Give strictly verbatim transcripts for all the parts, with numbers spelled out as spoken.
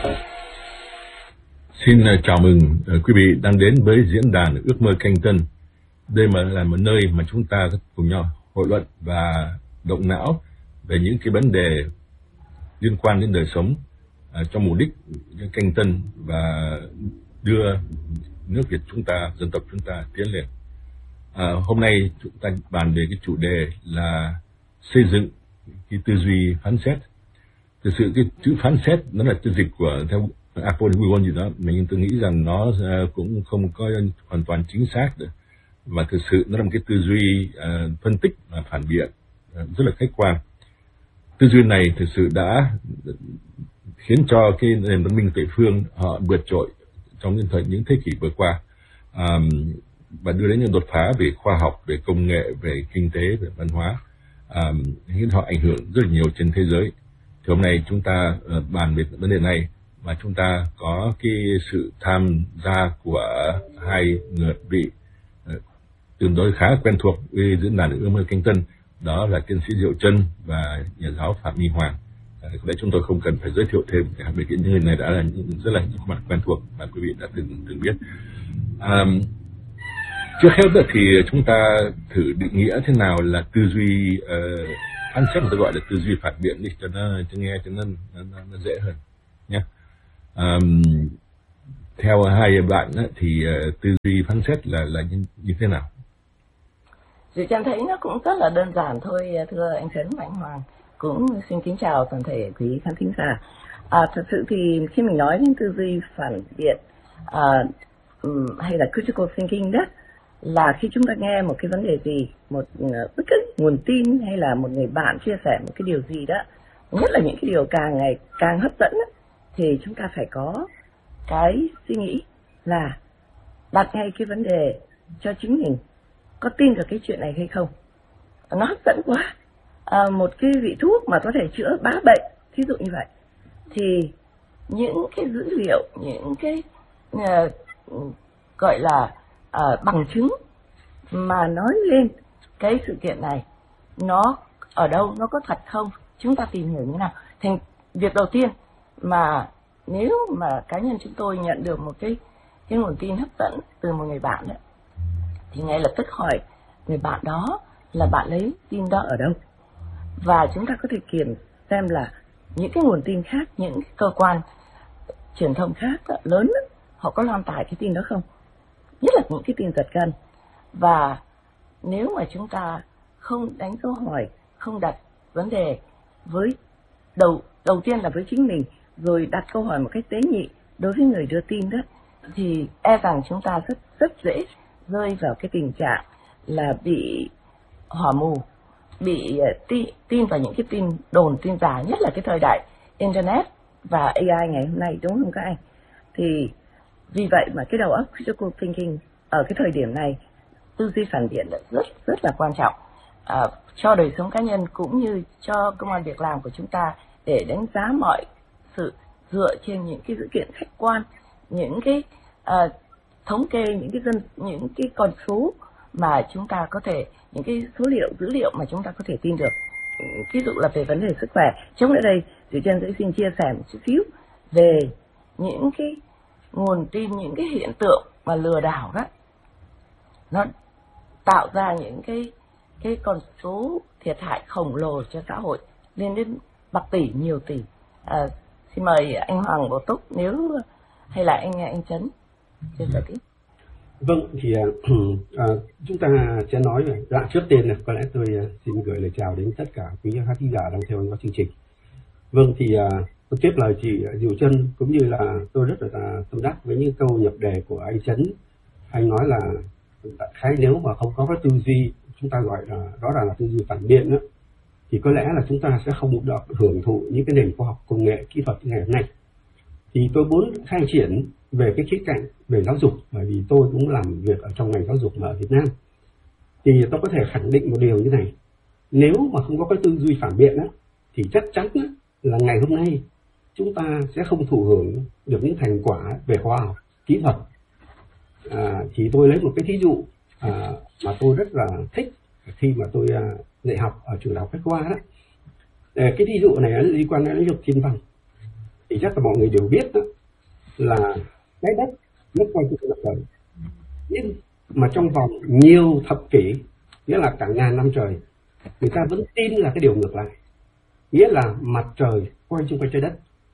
Xin chào mừng quý vị đang đến với diễn đàn Ước mơ Canh Tân. Đây mà là một nơi mà chúng ta cùng nhau hội luận và động não về những cái vấn đề liên quan đến đời sống uh, trong mục đích Canh Tân và đưa nước Việt chúng ta, dân tộc chúng ta tiến lên. Uh, hôm nay chúng ta bàn về cái chủ đề là xây dựng cái tư duy phán xét. Thực sự cái chữ phán xét nó là từ dịch của theo Apple gì đó, mình tôi nghĩ rằng nó cũng không có hoàn toàn chính xác được. Và thực sự nó là một cái tư duy uh, phân tích và phản biện uh, rất là khách quan. Tư duy này thực sự đã khiến cho cái nền văn minh Tây phương họ vượt trội trong những thời những thế kỷ vừa qua, um, và đưa đến những đột phá về khoa học, về công nghệ, về kinh tế, về văn hóa, um, khiến họ ảnh hưởng rất là nhiều trên thế giới. Thì hôm nay chúng ta uh, bàn về vấn đề này, và chúng ta có cái sự tham gia của hai người vị uh, tương đối khá quen thuộc với diễn đàn Ước mơ Canh Tân, đó là tiến sĩ Diệu Trân và nhà giáo Phạm Minh Hoàng. Có lẽ chúng tôi không cần phải giới thiệu thêm, bởi vì những người này đã là những, rất là những mặt quen thuộc mà quý vị đã từng từng biết. À, trước hết thì chúng ta thử định nghĩa thế nào là tư duy uh, phán xét, tôi gọi là tư duy phản biện đi cho nó cho nghe cho nó, nó, nó dễ hơn nhé. Um, theo hai bạn á, thì uh, tư duy phán xét là là như, như thế nào? Diệu Trân thấy nó cũng rất là đơn giản thôi, thưa anh Trấn và anh Hoàng. Cũng xin kính chào toàn thể quý khán thính giả. À, thật sự thì khi mình nói đến tư duy phản biện à, um, hay là critical thinking đó, là khi chúng ta nghe một cái vấn đề gì, một bất cứ nguồn tin hay là một người bạn chia sẻ một cái điều gì đó, nhất là những cái điều càng ngày càng hấp dẫn đó, thì chúng ta phải có cái suy nghĩ là đặt ngay cái vấn đề cho chính mình, có tin được cái chuyện này hay không. Nó hấp dẫn quá, à, một cái vị thuốc mà có thể chữa bá bệnh, thí dụ như vậy, thì những cái dữ liệu, những cái uh, gọi là uh, bằng chứng mà nói lên cái sự kiện này, nó ở đâu, nó có thật không, chúng ta tìm hiểu như thế nào. Thì việc đầu tiên mà nếu mà cá nhân chúng tôi nhận được một cái cái nguồn tin hấp dẫn từ một người bạn đó, thì ngay lập tức hỏi người bạn đó là bạn lấy tin đó ở đâu, và chúng ta có thể kiểm xem là những cái nguồn tin khác, những cái cơ quan truyền thông khác đó, lớn đó, họ có loan tải cái tin đó không, nhất là những cái tin giật gân. Và nếu mà chúng ta không đánh câu hỏi, không đặt vấn đề với đầu đầu tiên là với chính mình, rồi đặt câu hỏi một cách tế nhị đối với người đưa tin đó, thì e rằng chúng ta rất rất dễ rơi vào cái tình trạng là bị hỏa mù, bị tin, tin vào những cái tin đồn, tin giả, nhất là cái thời đại internet và a i ngày hôm nay, đúng không các anh? Thì vì vậy mà cái đầu óc critical thinking ở cái thời điểm này, tư duy phản biện là rất rất là quan trọng, à, cho đời sống cá nhân cũng như cho công ăn việc làm của chúng ta, để đánh giá mọi sự dựa trên những cái dữ kiện khách quan, những cái uh, thống kê, những cái dân những cái con số mà chúng ta có thể, những cái số liệu, dữ liệu mà chúng ta có thể tin được. Ví dụ là về vấn đề sức khỏe. Trong ở đây Diệu Trân sẽ xin chia sẻ một chút xíu về những cái nguồn tin, những cái hiện tượng mà lừa đảo đó, nó tạo ra những cái cái con số thiệt hại khổng lồ cho xã hội, lên đến bạc tỷ, nhiều tỷ. À, xin mời anh Hoàng Bổ Túc nếu hay là anh anh Trấn chia sẻ tiếp. Vâng, thì à, chúng ta sẽ nói về đoạn trước tiên này, có lẽ tôi xin gửi lời chào đến tất cả quý khán thính giả đang theo dõi chương trình. Vâng, thì à, tôi tiếp lời chị Diệu Trân, cũng như là tôi rất là tâm đắc với những câu nhập đề của anh Trấn. Anh nói là khái nếu mà không có cái tư duy, chúng ta gọi là đó là, là tư duy phản biện đó, thì có lẽ là chúng ta sẽ không được hưởng thụ những cái nền khoa học công nghệ kỹ thuật ngày hôm nay. Thì tôi muốn khai triển về cái khía cạnh về giáo dục, bởi vì tôi cũng làm việc ở trong ngành giáo dục ở Việt Nam. Thì tôi có thể khẳng định một điều như này: nếu mà không có cái tư duy phản biện đó, thì chắc chắn đó, là ngày hôm nay chúng ta sẽ không thụ hưởng được những thành quả về khoa học kỹ thuật. À, thì tôi lấy một cái thí dụ à, mà tôi rất là thích khi mà tôi à, dạy học ở trường đại học Bách Khoa đó. À, cái thí dụ này liên quan đến lĩnh vực thiên văn. thì chắc là mọi người đều biết đó, là trái đất nó quay chung quanh mặt trời. Nhưng mà trong vòng nhiều thập kỷ, nghĩa là cả ngàn năm trời, người ta vẫn tin là cái điều ngược lại, nghĩa là mặt trời quay chung quanh trái đất.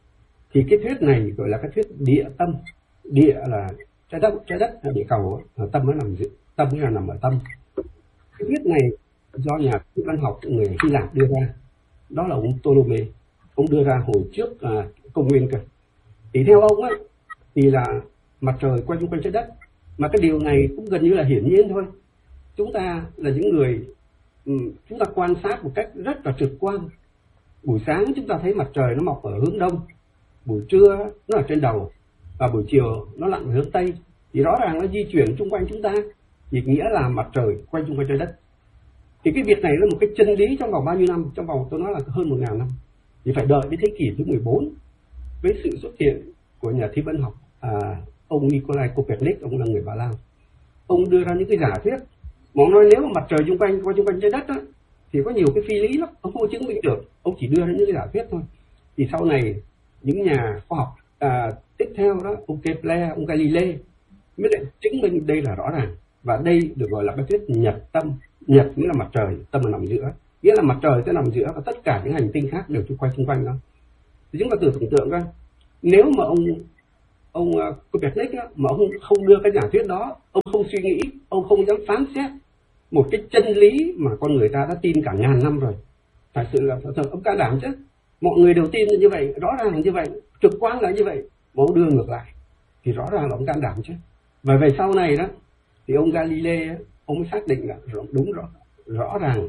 Thì cái thuyết này gọi là cái thuyết địa tâm. Địa là trái đất, trái đất là địa cầu, tâm nó nằm tâm nó nằm ở tâm. Cái thuyết này do nhà thiên văn học người Hy Lạp đưa ra, đó là ông Ptolemy. Ông đưa ra hồi trước à, công nguyên cơ. Thì theo ông ấy thì là mặt trời quay chung quanh trái đất, mà cái điều này cũng gần như là hiển nhiên thôi. Chúng ta là những người chúng ta quan sát một cách rất là trực quan. Buổi sáng chúng ta thấy mặt trời nó mọc ở hướng đông, buổi trưa nó ở trên đầu, và buổi chiều nó lặn về hướng tây. Thì rõ ràng nó di chuyển xung quanh chúng ta, thì nghĩa là mặt trời quay chung quanh trái đất. Thì cái việc này là một cái chân lý trong vòng bao nhiêu năm? Trong vòng tôi nói là hơn một ngàn năm. Thì phải đợi đến thế kỷ thứ mười bốn với sự xuất hiện của nhà thiên văn học à, ông Nikolai Copernic, ông là người Ba Lan. Ông đưa ra những cái giả thuyết. Mà ông nói nếu mà mặt trời chung quanh quay chung quanh trái đất á, thì có nhiều cái phi lý lắm, ông không chứng minh được. Ông chỉ đưa ra những cái giả thuyết thôi. Thì sau này những nhà khoa học à, tiếp theo đó, ông Kepler, ông Galilei mới lại chứng minh đây là rõ ràng. Và đây được gọi là cái thuyết nhật tâm. Nhật nghĩa là mặt trời, tâm là nằm giữa, nghĩa là mặt trời sẽ nằm giữa và tất cả những hành tinh khác đều quay xung quanh đó. Thì chúng ta thử tưởng tượng ra, nếu mà ông ông uh, Copernic á, mà ông không đưa cái giả thuyết đó, ông không suy nghĩ, ông không dám phán xét một cái chân lý mà con người ta đã tin cả ngàn năm rồi, thật sự là thật, ông can đảm chứ. Mọi người đều tin như vậy, rõ ràng là như vậy, trực quan là như vậy, mà ông đưa ngược lại thì rõ ràng là ông can đảm chứ. Và về sau này đó thì ông Galilei ông mới xác định là đúng rõ rõ ràng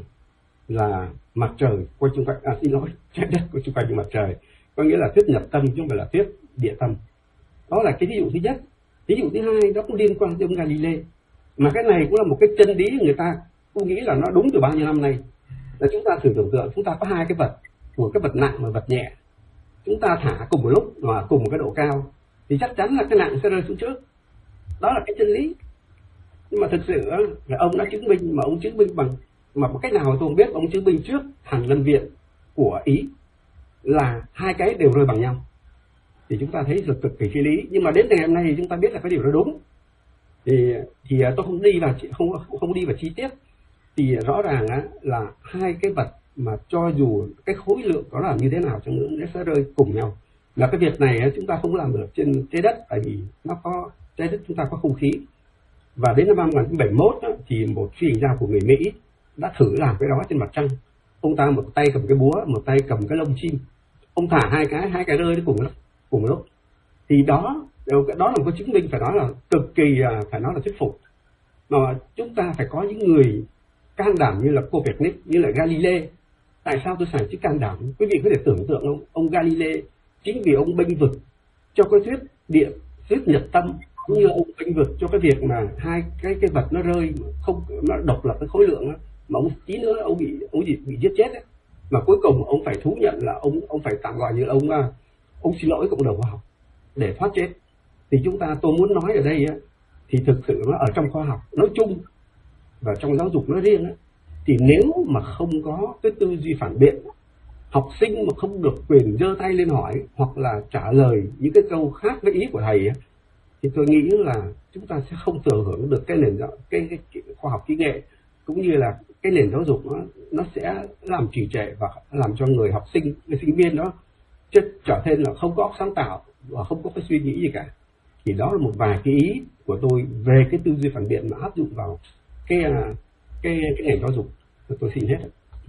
là mặt trời quay chung quanh, à xin lỗi, trái đất quay chung quanh mặt trời, có nghĩa là thuyết nhật tâm chứ không phải là thuyết địa tâm. Đó là cái ví dụ thứ nhất. Ví dụ thứ hai đó cũng liên quan tới ông Galilei, mà cái này cũng là một cái chân lý người ta cũng nghĩ là nó đúng từ bao nhiêu năm nay. Là chúng ta thử tưởng tượng, chúng ta có hai cái vật, một cái vật nặng và vật nhẹ, chúng ta thả cùng một lúc và cùng một cái độ cao thì chắc chắn là cái nặng sẽ rơi xuống trước. Đó là cái chân lý. Nhưng mà thực sự là ông đã chứng minh, mà ông chứng minh bằng mà một cách nào tôi không biết, ông chứng minh trước Hàn Lâm Viện của Ý là hai cái đều rơi bằng nhau. Thì chúng ta thấy rất cực kỳ phi lý. Nhưng mà đến ngày hôm nay thì chúng ta biết là cái điều đó đúng. Thì thì tôi không đi vào không không đi vào chi tiết. Thì rõ ràng á, là hai cái vật mà cho dù cái khối lượng đó là như thế nào chăng nữa nó sẽ rơi cùng nhau. Là cái việc này chúng ta không làm được trên trái đất, tại vì nó có trái đất chúng ta có không khí. Và đến năm một nghìn chín trăm bảy mươi mốt đó, thì một phi hành gia của người Mỹ đã thử làm cái đó trên mặt trăng. Ông ta một tay cầm cái búa, một tay cầm cái lông chim. Ông thả hai cái, hai cái rơi cùng lúc, cùng lúc. Thì đó, đó là một cái chứng minh phải nói là cực kỳ, phải nói là thuyết phục. Mà chúng ta phải có những người can đảm như là Copernic, như là Galilei. Tại sao tôi xài chữ can đảm? Quý vị có thể tưởng tượng không? Ông Galilei chính vì ông bênh vực cho cái thuyết địa, thuyết nhật tâm, cũng như ông bênh vực cho cái việc mà hai cái cái vật nó rơi không, nó độc lập cái khối lượng đó, mà ông tí nữa ông bị ông bị, bị giết chết ấy. Mà cuối cùng ông phải thú nhận là ông ông phải tạm gọi như ông ông xin lỗi cộng đồng khoa học để thoát chết. Thì chúng ta tôi muốn nói ở đây á, thì thực sự nó ở trong khoa học nói chung và trong giáo dục nói riêng á, thì nếu mà không có cái tư duy phản biện, học sinh mà không được quyền giơ tay lên hỏi hoặc là trả lời những cái câu khác với ý của thầy á, thì tôi nghĩ là chúng ta sẽ không thừa hưởng được cái nền cái, cái, cái khoa học kỹ nghệ, cũng như là cái nền giáo dục nó nó sẽ làm trì trệ và làm cho người học sinh, người sinh viên đó trở nên là không có sáng tạo và không có cái suy nghĩ gì cả. Thì đó là một vài cái ý của tôi về cái tư duy phản biện mà áp dụng vào cái cái cái ngành giáo dục. Tôi xin hết.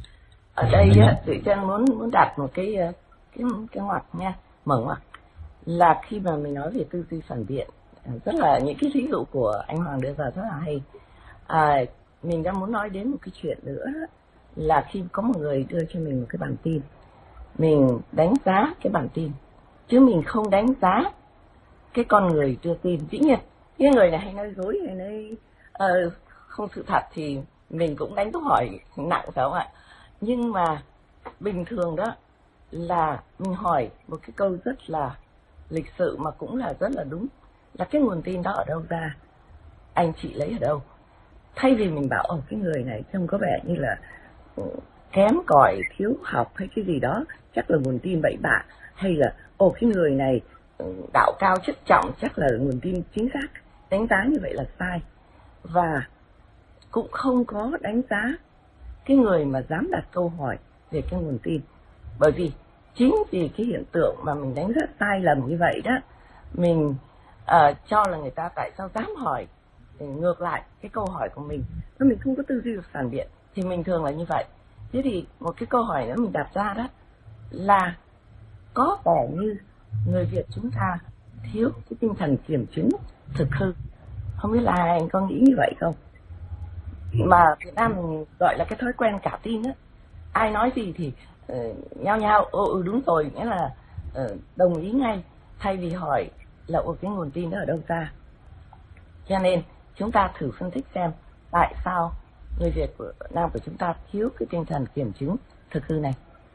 Ở đây á, Thủy Trang muốn muốn đặt một cái cái cái ngoặc nha, mở ngoặc, là khi mà mình nói về tư duy phản biện, rất là những cái ví dụ của anh Hoàng đưa ra rất là hay. À, mình đang muốn nói đến một cái chuyện nữa, là khi có một người đưa cho mình một cái bản tin, mình đánh giá cái bản tin, chứ mình không đánh giá cái con người đưa tin. Dĩ nhiên cái người này hay nói dối, hay nói uh, không sự thật thì mình cũng đánh câu hỏi nặng, phải không ạ? Nhưng mà bình thường đó là mình hỏi một cái câu rất là lịch sự mà cũng là rất là đúng, là cái nguồn tin đó ở đâu ra, anh chị lấy ở đâu. Thay vì mình bảo ồ cái người này trông có vẻ như là kém cỏi, thiếu học hay cái gì đó, chắc là nguồn tin bậy bạ, hay là ồ cái người này đạo cao chức trọng chắc là nguồn tin chính xác. Đánh giá như vậy là sai, và cũng không có đánh giá cái người mà dám đặt câu hỏi về cái nguồn tin. Bởi vì chính vì cái hiện tượng mà mình đánh giá sai lầm như vậy đó, mình uh, cho là người ta tại sao dám hỏi ngược lại cái câu hỏi của mình, nếu mình không có tư duy phản biện thì mình thường là như vậy. Thế thì một cái câu hỏi nữa mình đặt ra đó là có vẻ như người Việt chúng ta thiếu cái tinh thần kiểm chứng thực hư. Không biết là anh có nghĩ như vậy không? Mà Việt Nam mình gọi là cái thói quen cả tin á, ai nói gì thì uh, nhao nhao ừ, ừ đúng rồi, nghĩa là uh, đồng ý ngay, thay vì hỏi là ồ cái nguồn tin đó ở đâu ra. Cho nên chúng ta thử phân tích xem tại sao người Việt của Nam của chúng ta thiếu cái tinh thần kiểm chứng thực hư này.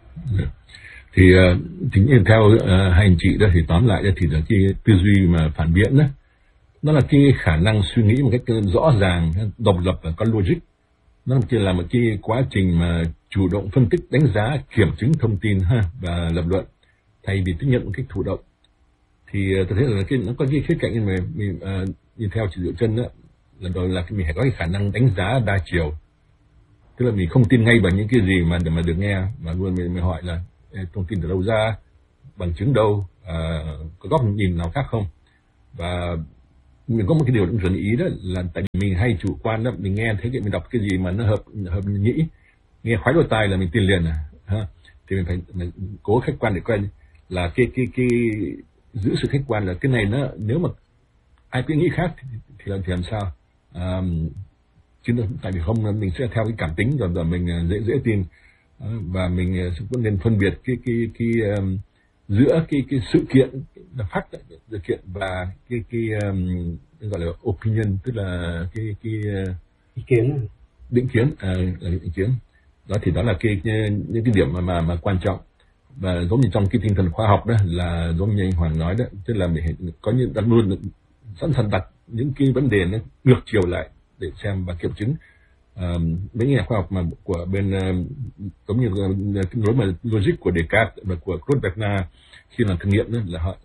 Thì uh, chính như theo uh, hai anh chị đó, thì tóm lại thì là cái tư duy mà phản biện đó, nó là cái khả năng suy nghĩ một cách rõ ràng, độc lập và có logic. Nó là một cái quá trình mà chủ động phân tích, đánh giá, kiểm chứng thông tin ha, và lập luận, thay vì tiếp nhận một cách thụ động. Thì tôi thấy là cái, nó có cái khía cạnh như, mà, mình, uh, như theo chị Diệu Trân đó, là đó là mình phải có cái khả năng đánh giá đa chiều. Tức là mình không tin ngay vào những cái gì mà để mà được nghe, mà luôn mình, mình hỏi là thông tin từ đâu ra, bằng chứng đâu, uh, có góc nhìn nào khác không. Và mình có một cái điều cũng cần ý đó là tại vì mình hay chủ quan đó, mình nghe thấy cái mình đọc cái gì mà nó hợp hợp nghĩ, nghe khoái đôi tai là mình tin liền à, ha. Thì mình phải mình cố khách quan để coi là cái cái cái giữ sự khách quan, là cái này nó nếu mà ai cứ nghĩ khác thì, thì, thì làm sao, à, chứ tại vì không mình sẽ theo cái cảm tính rồi, rồi mình dễ dễ tin, và mình cũng nên phân biệt cái cái cái, cái um, giữa cái cái sự kiện là fact, sự kiện và cái cái um, gọi là opinion, tức là cái cái uh, ý kiến, định kiến, à, là định kiến đó. Thì đó là cái, cái những cái điểm mà mà mà quan trọng. Và giống như trong cái tinh thần khoa học đó, là giống như anh Hoàng nói đó, tức là mình có những đặt luôn sẵn sàng đặt những cái vấn đề nó ngược chiều lại để xem và kiểm chứng. Uh, mấy nhà khoa học mà của bên uh, giống như cái lối mà logic của Descartes và của Claude Bernard khi làm thử nghiệm đó, là họ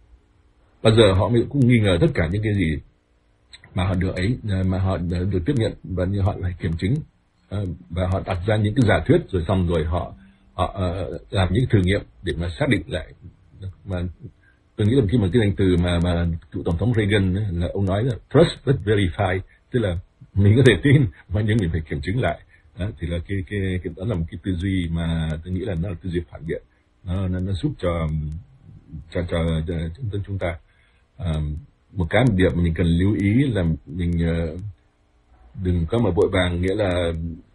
bao giờ họ cũng nghi ngờ tất cả những cái gì mà họ được ấy, mà họ được tiếp nhận, và như họ phải kiểm chứng, uh, và họ đặt ra những cái giả thuyết, rồi xong rồi họ họ uh, làm những thử nghiệm để mà xác định lại. Mà tôi nghĩ là khi mà cái danh từ mà mà cựu tổng thống Reagan ấy, là ông nói là trust but verify, tức là mình có thể tin mà nhưng mình phải kiểm chứng lại. Đó, thì là cái cái cái đó là một cái tư duy mà tôi nghĩ là nó là tư duy phản biện, nó nó, nó giúp cho cho cho, cho chúng chúng ta. À, một cái một điểm mà mình cần lưu ý là mình uh, đừng có mà vội vàng, nghĩa là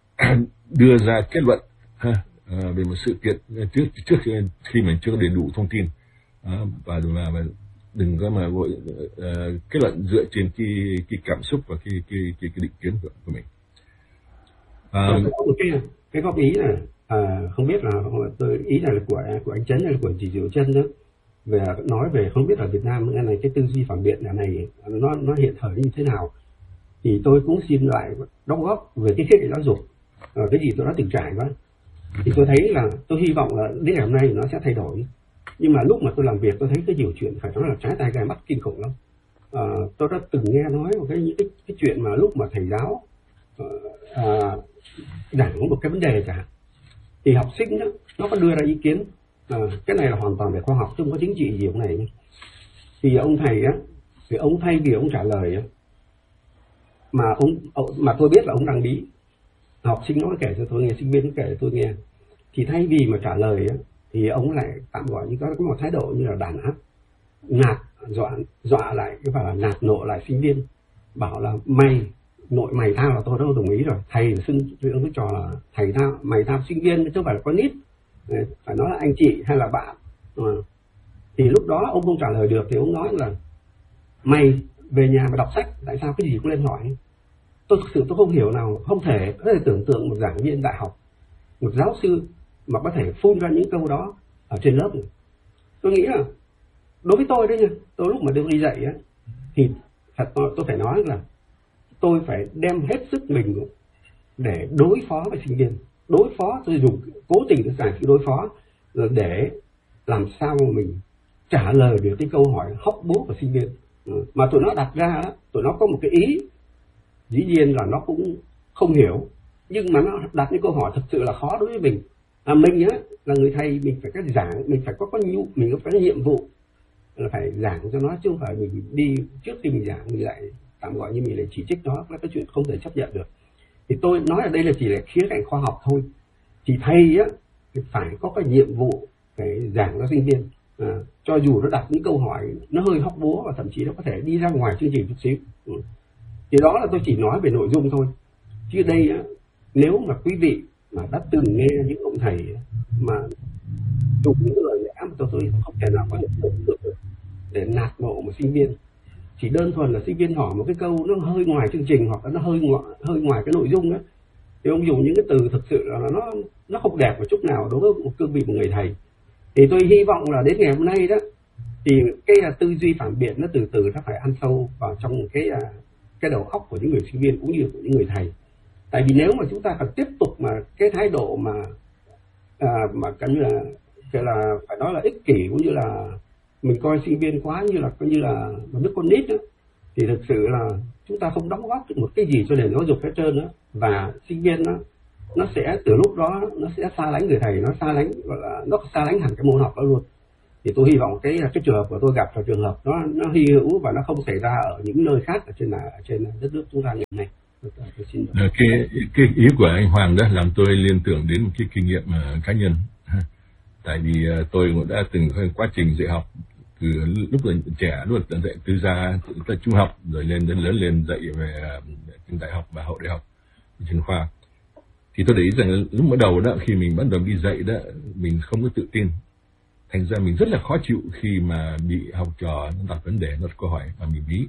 đưa ra kết luận ha, uh, về một sự kiện trước trước khi, khi mình chưa có đầy đủ thông tin, uh, và, và và đừng có mà vội uh, kết luận dựa trên cái cái cảm xúc và cái cái cái, cái định kiến của, của mình. Uh, có một cái cái góp ý là à, không biết là tôi ý là của của anh Trấn hay là của chị Diệu Trân đó, về nói về không biết ở Việt Nam cái này cái tư duy phản biện này nó nó hiện thời như thế nào, thì tôi cũng xin lại đóng góp về cái khía cạnh giáo dục. À, cái gì tôi đã từng trải quá, thì tôi thấy là tôi hy vọng là đến ngày hôm nay nó sẽ thay đổi. Nhưng mà lúc mà tôi làm việc tôi thấy cái nhiều chuyện phải nói là trái tai gai mắt kinh khủng lắm. À, tôi đã từng nghe nói một cái những cái, cái chuyện mà lúc mà thầy giáo à, giảng một cái vấn đề cả, thì học sinh đó, nó có đưa ra ý kiến, à, cái này là hoàn toàn về khoa học chứ không có chính trị gì ông này nhé. Thì ông thầy á, thì ông thay vì ông trả lời á, mà ông mà tôi biết là ông đang bí, học sinh nó kể cho tôi nghe, sinh viên nó kể cho tôi nghe, thì thay vì mà trả lời á, thì ông lại tạm gọi như có một thái độ như là đàn áp, nạt dọa dọa lại, cái phải là nạt nộ lại sinh viên, bảo là mày nội mày tao là tôi đâu đồng ý rồi, thầy xưng ông cứ trò là thầy tao mày tao sinh viên chứ không phải là con nít, phải nói là anh chị hay là bạn. À, thì lúc đó ông không trả lời được thì ông nói là mày về nhà mà đọc sách, tại sao cái gì cũng lên hỏi. Tôi thực sự tôi không hiểu nào, không thể có thể tưởng tượng một giảng viên đại học, một giáo sư mà có thể phun ra những câu đó ở trên lớp này. Tôi nghĩ là đối với tôi đấy nha, tôi lúc mà được đi dạy á, thì thật tôi phải nói là tôi phải đem hết sức mình để đối phó với sinh viên, đối phó, tôi dùng cố tình tôi giải thích đối phó để làm sao mà mình trả lời được cái câu hỏi hóc búa của sinh viên. Mà tụi nó đặt ra đó, tụi nó có một cái ý, dĩ nhiên là nó cũng không hiểu, nhưng mà nó đặt những câu hỏi thực sự là khó đối với mình. À, mình á là người thầy, mình phải có giảng, mình phải có có nhu, mình có cái nhiệm vụ là phải giảng cho nó, chứ không phải mình đi trước khi mình giảng mình lại tạm gọi như mình lại chỉ trích nó, là cái chuyện không thể chấp nhận được. Thì tôi nói ở đây là chỉ là khía cạnh khoa học thôi. Thì thầy á thì phải có cái nhiệm vụ phải giảng cho sinh viên, à, cho dù nó đặt những câu hỏi nó hơi hóc búa và thậm chí nó có thể đi ra ngoài chương trình chút xíu. Ừ. Thì đó là tôi chỉ nói về nội dung thôi. Chứ đây á, nếu mà quý vị mà đã từng nghe những ông thầy mà dùng những lời lẽ mà tôi, tôi không thể nào có được được để nạt nộ một sinh viên, chỉ đơn thuần là sinh viên hỏi một cái câu nó hơi ngoài chương trình hoặc là nó hơi ngoài, hơi ngoài cái nội dung đó, thì ông dùng những cái từ thực sự là nó nó không đẹp một chút nào đối với một cương vị một người thầy. Thì tôi hy vọng là đến ngày hôm nay đó thì cái tư duy phản biện nó từ từ nó phải ăn sâu vào trong cái cái đầu óc của những người sinh viên cũng như của những người thầy. Tại vì nếu mà chúng ta còn tiếp tục mà cái thái độ mà à, mà coi như là cái là phải nói là ích kỷ, cũng như là mình coi sinh viên quá như là coi như là một đứa con nít đó, thì thực sự là chúng ta không đóng góp được một cái gì cho nền giáo dục hết trơn nữa. Và sinh viên nó nó sẽ từ lúc đó nó sẽ xa lánh người thầy, nó xa lánh gọi là nó xa lánh hẳn cái môn học đó luôn. Thì tôi hy vọng cái cái trường hợp của tôi gặp là trường hợp nó nó hy hữu và nó không xảy ra ở những nơi khác ở trên là ở trên đất nước chúng ta ngày nay. Tôi xin cái cái ý của anh Hoàng đó làm tôi liên tưởng đến một cái kinh nghiệm uh, cá nhân. Tại vì uh, tôi cũng đã từng có quá trình dạy học từ lúc là trẻ, luôn dạy từ gia từ trung học rồi lên đến lớn lên dạy về uh, đại học và hậu đại học chuyên khoa. Thì tôi để ý rằng lúc mới đầu đó, khi mình bắt đầu đi dạy đó, mình không có tự tin, thành ra mình rất là khó chịu khi mà bị học trò nó đặt vấn đề, nó đặt câu hỏi mà mình bí.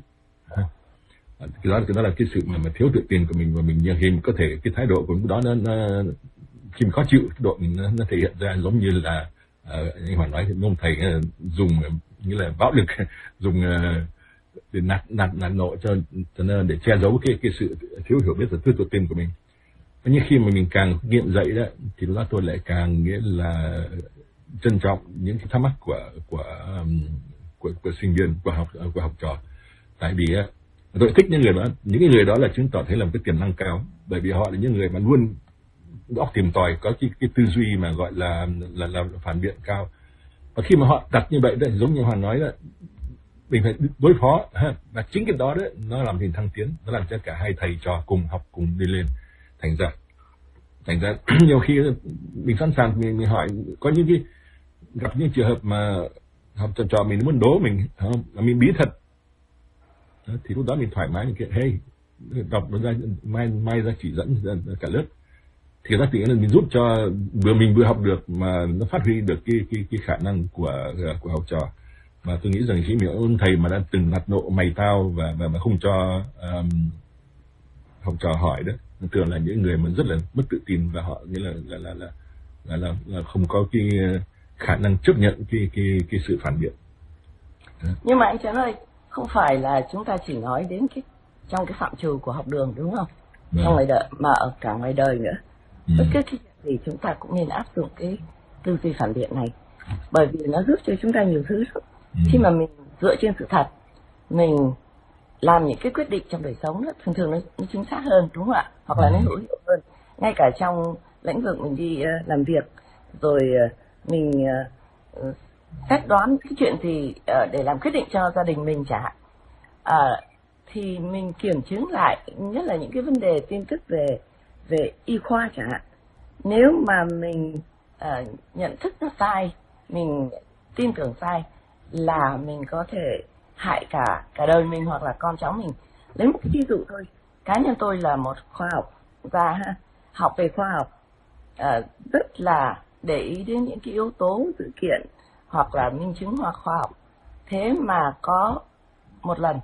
Cái đó, cái đó là cái sự mà, mà thiếu tự tin của mình, và mình như khi có thể cái thái độ của mình đó nó, nó khi mình khó chịu, cái độ mình nó, nó thể hiện ra giống như là uh, anh Hoàng nói thì ông thầy uh, dùng như là bạo lực, dùng uh, để nạt nạt nạt nộ cho cho nên để che giấu cái cái sự thiếu hiểu biết và thiếu tự tin của mình. Và như khi mà mình càng nghiện dạy đó, thì lúc đó tôi lại càng nghĩa là trân trọng những cái thắc mắc của của um, của, của sinh viên, của học của học trò. Tại vì uh, tôi thích những người đó, những cái người đó là chứng tỏ thấy là một cái tiềm năng cao, bởi vì họ là những người mà luôn óc tìm tòi, có cái, cái tư duy mà gọi là, là là phản biện cao. Và khi mà họ đặt như vậy đó, giống như Hoàng nói đó, mình phải đối phó, ha, và chính cái đó đấy nó làm hình thăng tiến, nó làm cho cả hai thầy trò cùng học cùng đi lên. Thành ra thành ra nhiều khi mình sẵn sàng mình, mình hỏi, có những cái gặp những trường hợp mà học trò trò mình muốn đố mình, không, là mình bí thật. Đó, thì lúc đó mình thoải mái, mình kiện hey đọc nó ra, mai mai ra chỉ dẫn ra cả lớp, thì ra tự nhiên là mình giúp cho vừa mình vừa học được mà nó phát huy được cái cái cái khả năng của của học trò. Và tôi nghĩ rằng khi mình ơn thầy mà đã từng nạt nộ mày tao và và mà không cho um, học trò hỏi đó, thường là những người mà rất là mất tự tin, và họ nghĩa là là là là là, là, là không có cái khả năng chấp nhận cái cái cái sự phản biện. Đó. Nhưng mà anh Trấn ơi, không phải là chúng ta chỉ nói đến cái trong cái phạm trù của học đường đúng không? Vâng. Trong ngoài đời mà ở cả ngoài đời nữa. Ừ. Bất cứ cái gì chúng ta cũng nên áp dụng cái tư duy phản biện này, bởi vì nó giúp cho chúng ta nhiều thứ lắm. Ừ. Khi mà mình dựa trên sự thật, mình làm những cái quyết định trong đời sống đó, thường thường nó, nó chính xác hơn, đúng không ạ? Hoặc là nó hữu hiệu hơn. Ngay cả trong lĩnh vực mình đi uh, làm việc, rồi uh, mình uh, xét đoán cái chuyện gì uh, để làm quyết định cho gia đình mình chẳng hạn, uh, thì mình kiểm chứng lại, nhất là những cái vấn đề tin tức về về y khoa chẳng hạn. Nếu mà mình uh, nhận thức nó sai, mình tin tưởng sai, là mình có thể hại cả cả đời mình hoặc là con cháu mình. Lấy một cái ví dụ thôi, cá nhân tôi là một khoa học gia, học về khoa học, uh, rất là để ý đến những cái yếu tố sự kiện hoặc là minh chứng hoặc khoa học. Thế mà có một lần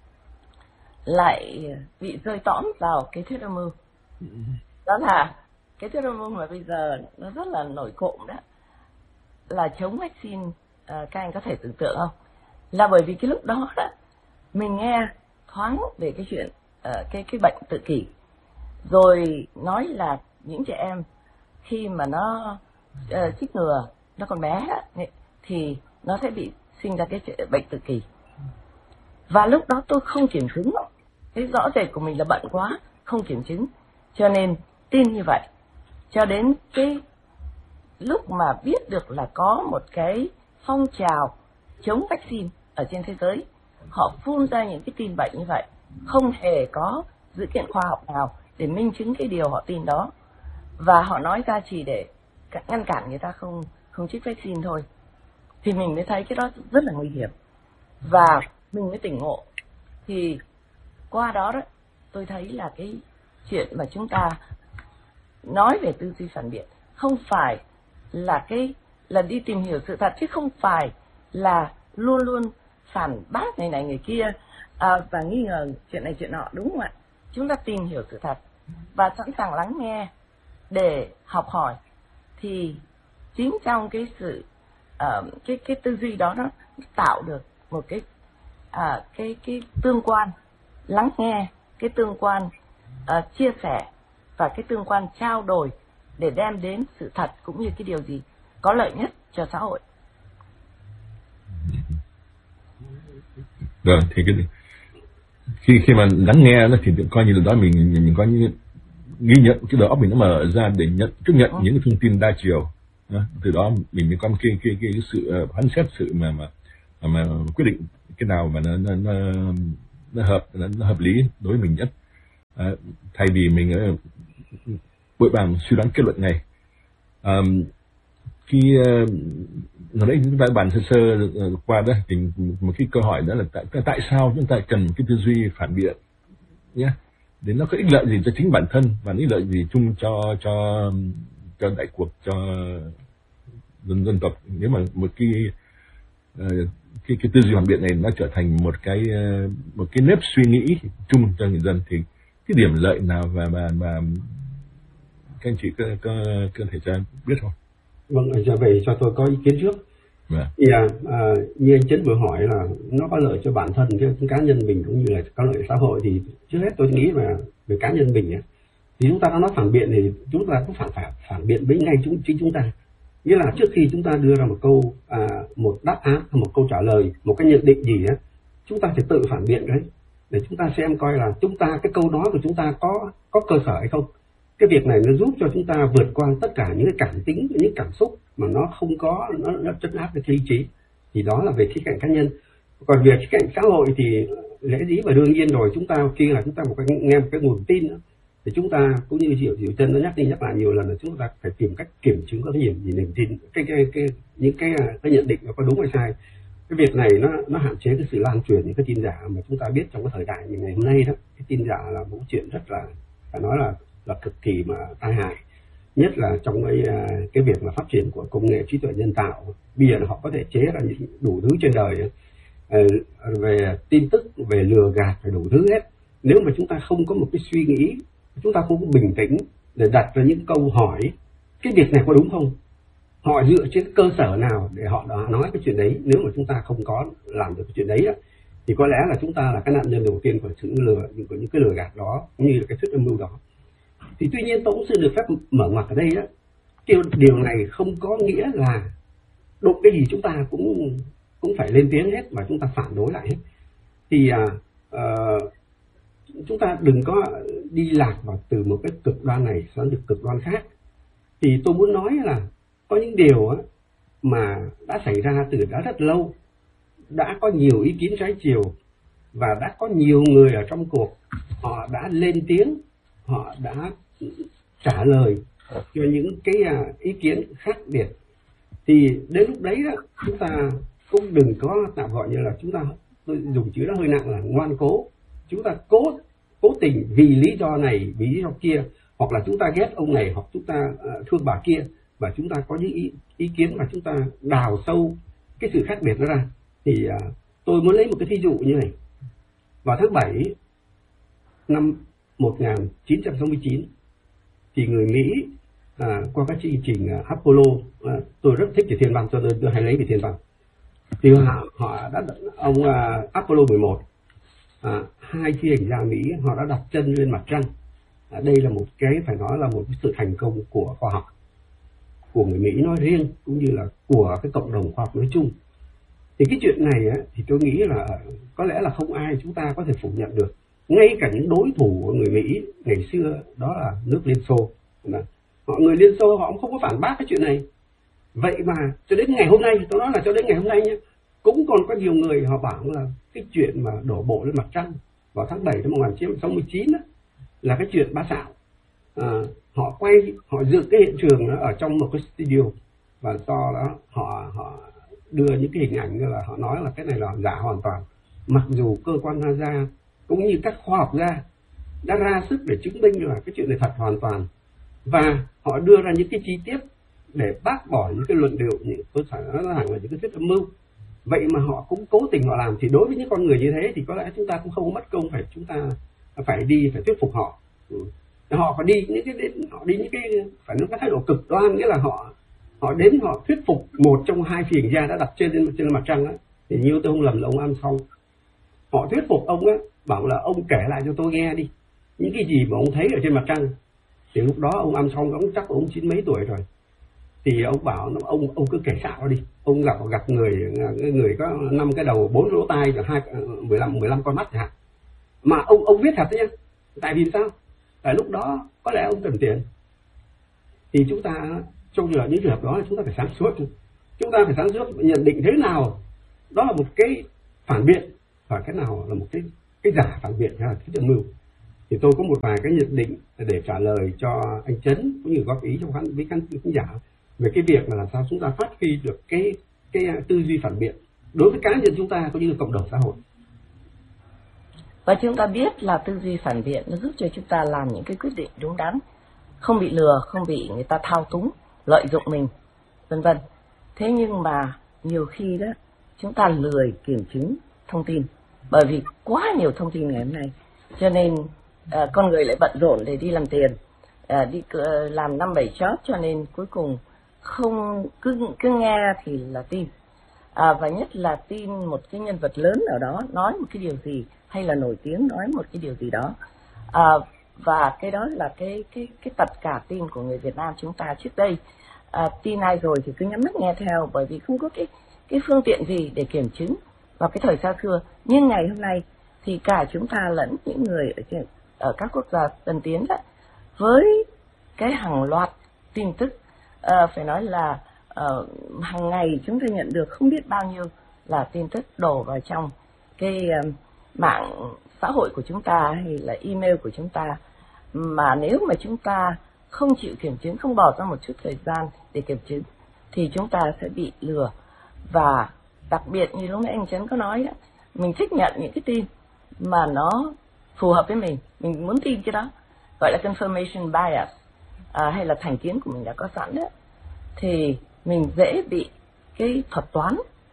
lại bị rơi tõm vào cái thuyết âm mưu. Đó là cái thuyết âm mưu mà bây giờ nó rất là nổi cộm đó, là chống vaccine. uh, các anh có thể tưởng tượng không? Là bởi vì cái lúc đó đó mình nghe thoáng về cái chuyện uh, cái cái bệnh tự kỷ, rồi nói là những trẻ em khi mà nó uh, chích ngừa, nó còn bé thì nó sẽ bị sinh ra cái bệnh tự kỷ. Và lúc đó tôi không kiểm chứng, cái rõ rệt của mình là bận quá, không kiểm chứng, cho nên tin như vậy. Cho đến cái lúc mà biết được là có một cái phong trào chống vaccine ở trên thế giới, họ phun ra những cái tin bệnh như vậy, không hề có dữ kiện khoa học nào để minh chứng cái điều họ tin đó, và họ nói ra chỉ để ngăn cản người ta không không chích vaccine thôi, thì mình mới thấy cái đó rất là nguy hiểm, và mình mới tỉnh ngộ. Thì qua đó đó tôi thấy là cái chuyện mà chúng ta nói về tư duy phản biện không phải là cái là đi tìm hiểu sự thật, chứ không phải là luôn luôn phản bác này này người kia, à, và nghi ngờ chuyện này chuyện nọ, đúng không ạ? Chúng ta tìm hiểu sự thật và sẵn sàng lắng nghe để học hỏi, thì chính trong cái sự uh, cái cái tư duy đó nó tạo được một cái uh, cái cái tương quan lắng nghe, cái tương quan uh, chia sẻ và cái tương quan trao đổi để đem đến sự thật cũng như cái điều gì có lợi nhất cho xã hội. Rồi thì cái khi khi mà lắng nghe nó thì coi như là đó mình mình, mình có những ghi nhận, cái đầu óc mình nó mở ra để nhận chấp nhận ừ. những cái thông tin đa chiều. Đó. Từ đó mình mới có một cái cái cái sự phán xét, sự mà mà mà quyết định cái nào mà nó nó nó, nó hợp nó, nó hợp lý đối với mình nhất, à, thay vì mình uh, vội vàng suy đoán kết luận này. Um, khi uh, hồi nãy chúng ta bàn sơ sơ uh, qua đó thì một cái câu hỏi đó là tại, tại sao chúng ta cần cái tư duy phản biện nhé, để nó có ích lợi gì cho chính bản thân và ích lợi gì chung cho cho cho đại cuộc, cho dân dân tộc. Nếu mà một cái uh, cái cái tư duy phản biện này nó trở thành một cái uh, một cái nếp suy nghĩ chung cho người dân, thì cái điểm lợi nào và và và các anh chị có có, có thể cho biết không? Vâng, trở về cho tôi có ý kiến trước. Dạ. Thì à, à, như anh Chấn vừa hỏi là nó có lợi cho bản thân, cái cá nhân mình cũng như là có lợi cho xã hội, thì trước hết tôi nghĩ là về cá nhân mình ấy, thì chúng ta đã nói phản biện thì chúng ta cũng phản phản phản biện với ngay chúng chính chúng ta. Nghĩa là trước khi chúng ta đưa ra một câu à, một đáp án, một câu trả lời, một cái nhận định gì á, chúng ta phải tự phản biện đấy, để chúng ta xem coi là chúng ta cái câu nói của chúng ta có có cơ sở hay không. Cái việc này nó giúp cho chúng ta vượt qua tất cả những cái cảm tính, những cảm xúc mà nó không có, nó, nó trấn áp được lý trí. Thì đó là về khía cạnh cá nhân. Còn về khía cạnh xã hội thì lẽ dĩ và đương nhiên rồi, chúng ta khi là chúng ta một cái, nghe một cái nguồn tin nữa, thì chúng ta cũng như Diệu Diệu Chân nó nhắc đi nhắc lại nhiều lần là chúng ta phải tìm cách kiểm chứng có cái gì gì niềm tin, cái cái cái những cái cái nhận định nó có đúng hay sai. Cái việc này nó nó hạn chế cái sự lan truyền những cái tin giả mà chúng ta biết trong cái thời đại ngày hôm nay đó. Cái tin giả là một chuyện rất là phải nói là là cực kỳ mà tai hại, nhất là trong cái cái việc mà phát triển của công nghệ trí tuệ nhân tạo. Bây giờ họ có thể chế ra đủ thứ trên đời, về tin tức, về lừa gạt, về đủ thứ hết. Nếu mà chúng ta không có một cái suy nghĩ, chúng ta không có bình tĩnh để đặt ra những câu hỏi cái việc này có đúng không, họ dựa trên cơ sở nào để họ nói cái chuyện đấy. Nếu mà chúng ta không có làm được cái chuyện đấy thì có lẽ là chúng ta là cái nạn nhân đầu tiên của sự lừa, của những cái lừa gạt đó, cũng như là cái thuyết âm mưu đó. Thì tuy nhiên tôi cũng xin được phép mở ngoặt ở đây đó, điều, điều này không có nghĩa là đụng cái gì chúng ta cũng cũng phải lên tiếng hết và chúng ta phản đối lại hết. Thì à, à, chúng ta đừng có đi lạc vào từ một cái cực đoan này sang được cực đoan khác. Thì tôi muốn nói là có những điều á, mà đã xảy ra từ đã rất lâu, đã có nhiều ý kiến trái chiều và đã có nhiều người ở trong cuộc họ đã lên tiếng, họ đã trả lời cho những cái ý kiến khác biệt. Thì đến lúc đấy đó, chúng ta cũng đừng có tạm gọi như là chúng ta, tôi dùng chữ đó hơi nặng là ngoan cố. Chúng ta cố cố tình vì lý do này, vì lý do kia, hoặc là chúng ta ghét ông này, hoặc chúng ta uh, thương bà kia, và chúng ta có những ý, ý kiến mà chúng ta đào sâu cái sự khác biệt đó ra. Thì uh, tôi muốn lấy một cái thí dụ như này. Vào tháng bảy năm một nghìn chín trăm sáu mươi chín thì người Mỹ à, qua các chương trình uh, Apollo, uh, tôi rất thích về thiên văn cho nên tôi hay lấy về thiên văn. Thì họ, họ đã ông uh, Apollo mười một, à, hai phi hành gia Mỹ họ đã đặt chân lên mặt trăng. À, đây là một cái phải nói là một sự thành công của khoa học. của người Mỹ nói riêng cũng như là của cái cộng đồng khoa học nói chung. Thì cái chuyện này á, thì tôi nghĩ là có lẽ là không ai chúng ta có thể phủ nhận được. Ngay cả những đối thủ của người Mỹ ngày xưa đó là nước Liên Xô, họ người Liên Xô họ cũng không có phản bác cái chuyện này. Vậy mà cho đến ngày hôm nay, tôi nói là cho đến ngày hôm nay nhé, cũng còn có nhiều người họ bảo là cái chuyện mà đổ bộ lên mặt trăng vào tháng bảy năm một nghìn chín trăm sáu mươi chín đó, là cái chuyện bá xạo. À, họ quay, họ dựng cái hiện trường đó ở trong một cái studio, và do đó họ họ đưa những cái hình ảnh như là họ nói là cái này là giả hoàn toàn, mặc dù cơ quan NASA cũng như các khoa học gia đã ra sức để chứng minh là cái chuyện này thật hoàn toàn, và họ đưa ra những cái chi tiết để bác bỏ những cái luận điệu, những tôi phải nói rằng là những cái thuyết âm mưu. Vậy mà họ cũng cố tình họ làm. Thì đối với những con người như thế thì có lẽ chúng ta cũng không có mất công phải chúng ta phải đi phải thuyết phục họ. Ừ. Họ phải đi những cái đến họ đi những cái phải nói cái thái độ cực đoan, nghĩa là họ họ đến họ thuyết phục một trong hai phi hành gia đã đặt trên trên mặt trăng á, thì như tôi không lầm là ông Armstrong. Họ thuyết phục ông á, bảo là ông kể lại cho tôi nghe đi những cái gì mà ông thấy ở trên mặt trăng. Thì lúc đó ông Armstrong ông chắc ông chín mấy tuổi rồi, thì ông bảo ông ông cứ kể xạo đi. Ông gặp gặp người người có năm cái đầu, bốn lỗ tai, hai mười lăm mười lăm con mắt hả? Mà ông ông viết thật đấy nhá. Tại vì sao? Tại lúc đó có lẽ ông cần tiền. Thì chúng ta trong trường những trường hợp đó chúng ta phải sáng suốt. Chúng ta phải sáng suốt nhận định thế nào đó là một cái phản biện và cái nào là một cái cái giả phản biện hay là cái âm mưu. Thì tôi có một vài cái nhận định để trả lời cho anh Trấn cũng như góp ý trong khán với khán giả về cái việc mà làm sao chúng ta phát huy được cái cái tư duy phản biện đối với cá nhân chúng ta cũng như cộng đồng xã hội. Và chúng ta biết là tư duy phản biện nó giúp cho chúng ta làm những cái quyết định đúng đắn, không bị lừa, không bị người ta thao túng, lợi dụng mình, vân vân. Thế nhưng mà nhiều khi đó chúng ta lười kiểm chứng thông tin, bởi vì quá nhiều thông tin ngày hôm nay, cho nên uh, con người lại bận rộn để đi làm tiền, uh, đi uh, làm năm bảy job, cho nên cuối cùng không cứ cứ nghe thì là tin, à, và nhất là tin một cái nhân vật lớn nào đó nói một cái điều gì, hay là nổi tiếng nói một cái điều gì đó, à, và cái đó là cái cái cái tật cả tin của người Việt Nam chúng ta trước đây. À, tin ai rồi thì cứ nhắm mắt nghe theo, bởi vì không có cái cái phương tiện gì để kiểm chứng vào cái thời xa xưa. Nhưng ngày hôm nay thì cả chúng ta lẫn những người ở trên, ở các quốc gia tân tiến đó, với cái hàng loạt tin tức, à, phải nói là uh, hàng ngày chúng ta nhận được không biết bao nhiêu là tin tức đổ vào trong cái uh, mạng xã hội của chúng ta hay là email của chúng ta, mà nếu mà chúng ta không chịu kiểm chứng, không bỏ ra một chút thời gian để kiểm chứng thì chúng ta sẽ bị lừa. Và đặc biệt như lúc nãy anh Trấn có nói đó, mình thích nhận những cái tin mà nó phù hợp với mình, mình muốn tin cái đó, gọi là confirmation bias, à, hay là thành kiến của mình đã có sẵn đó, thì mình dễ bị cái thuật toán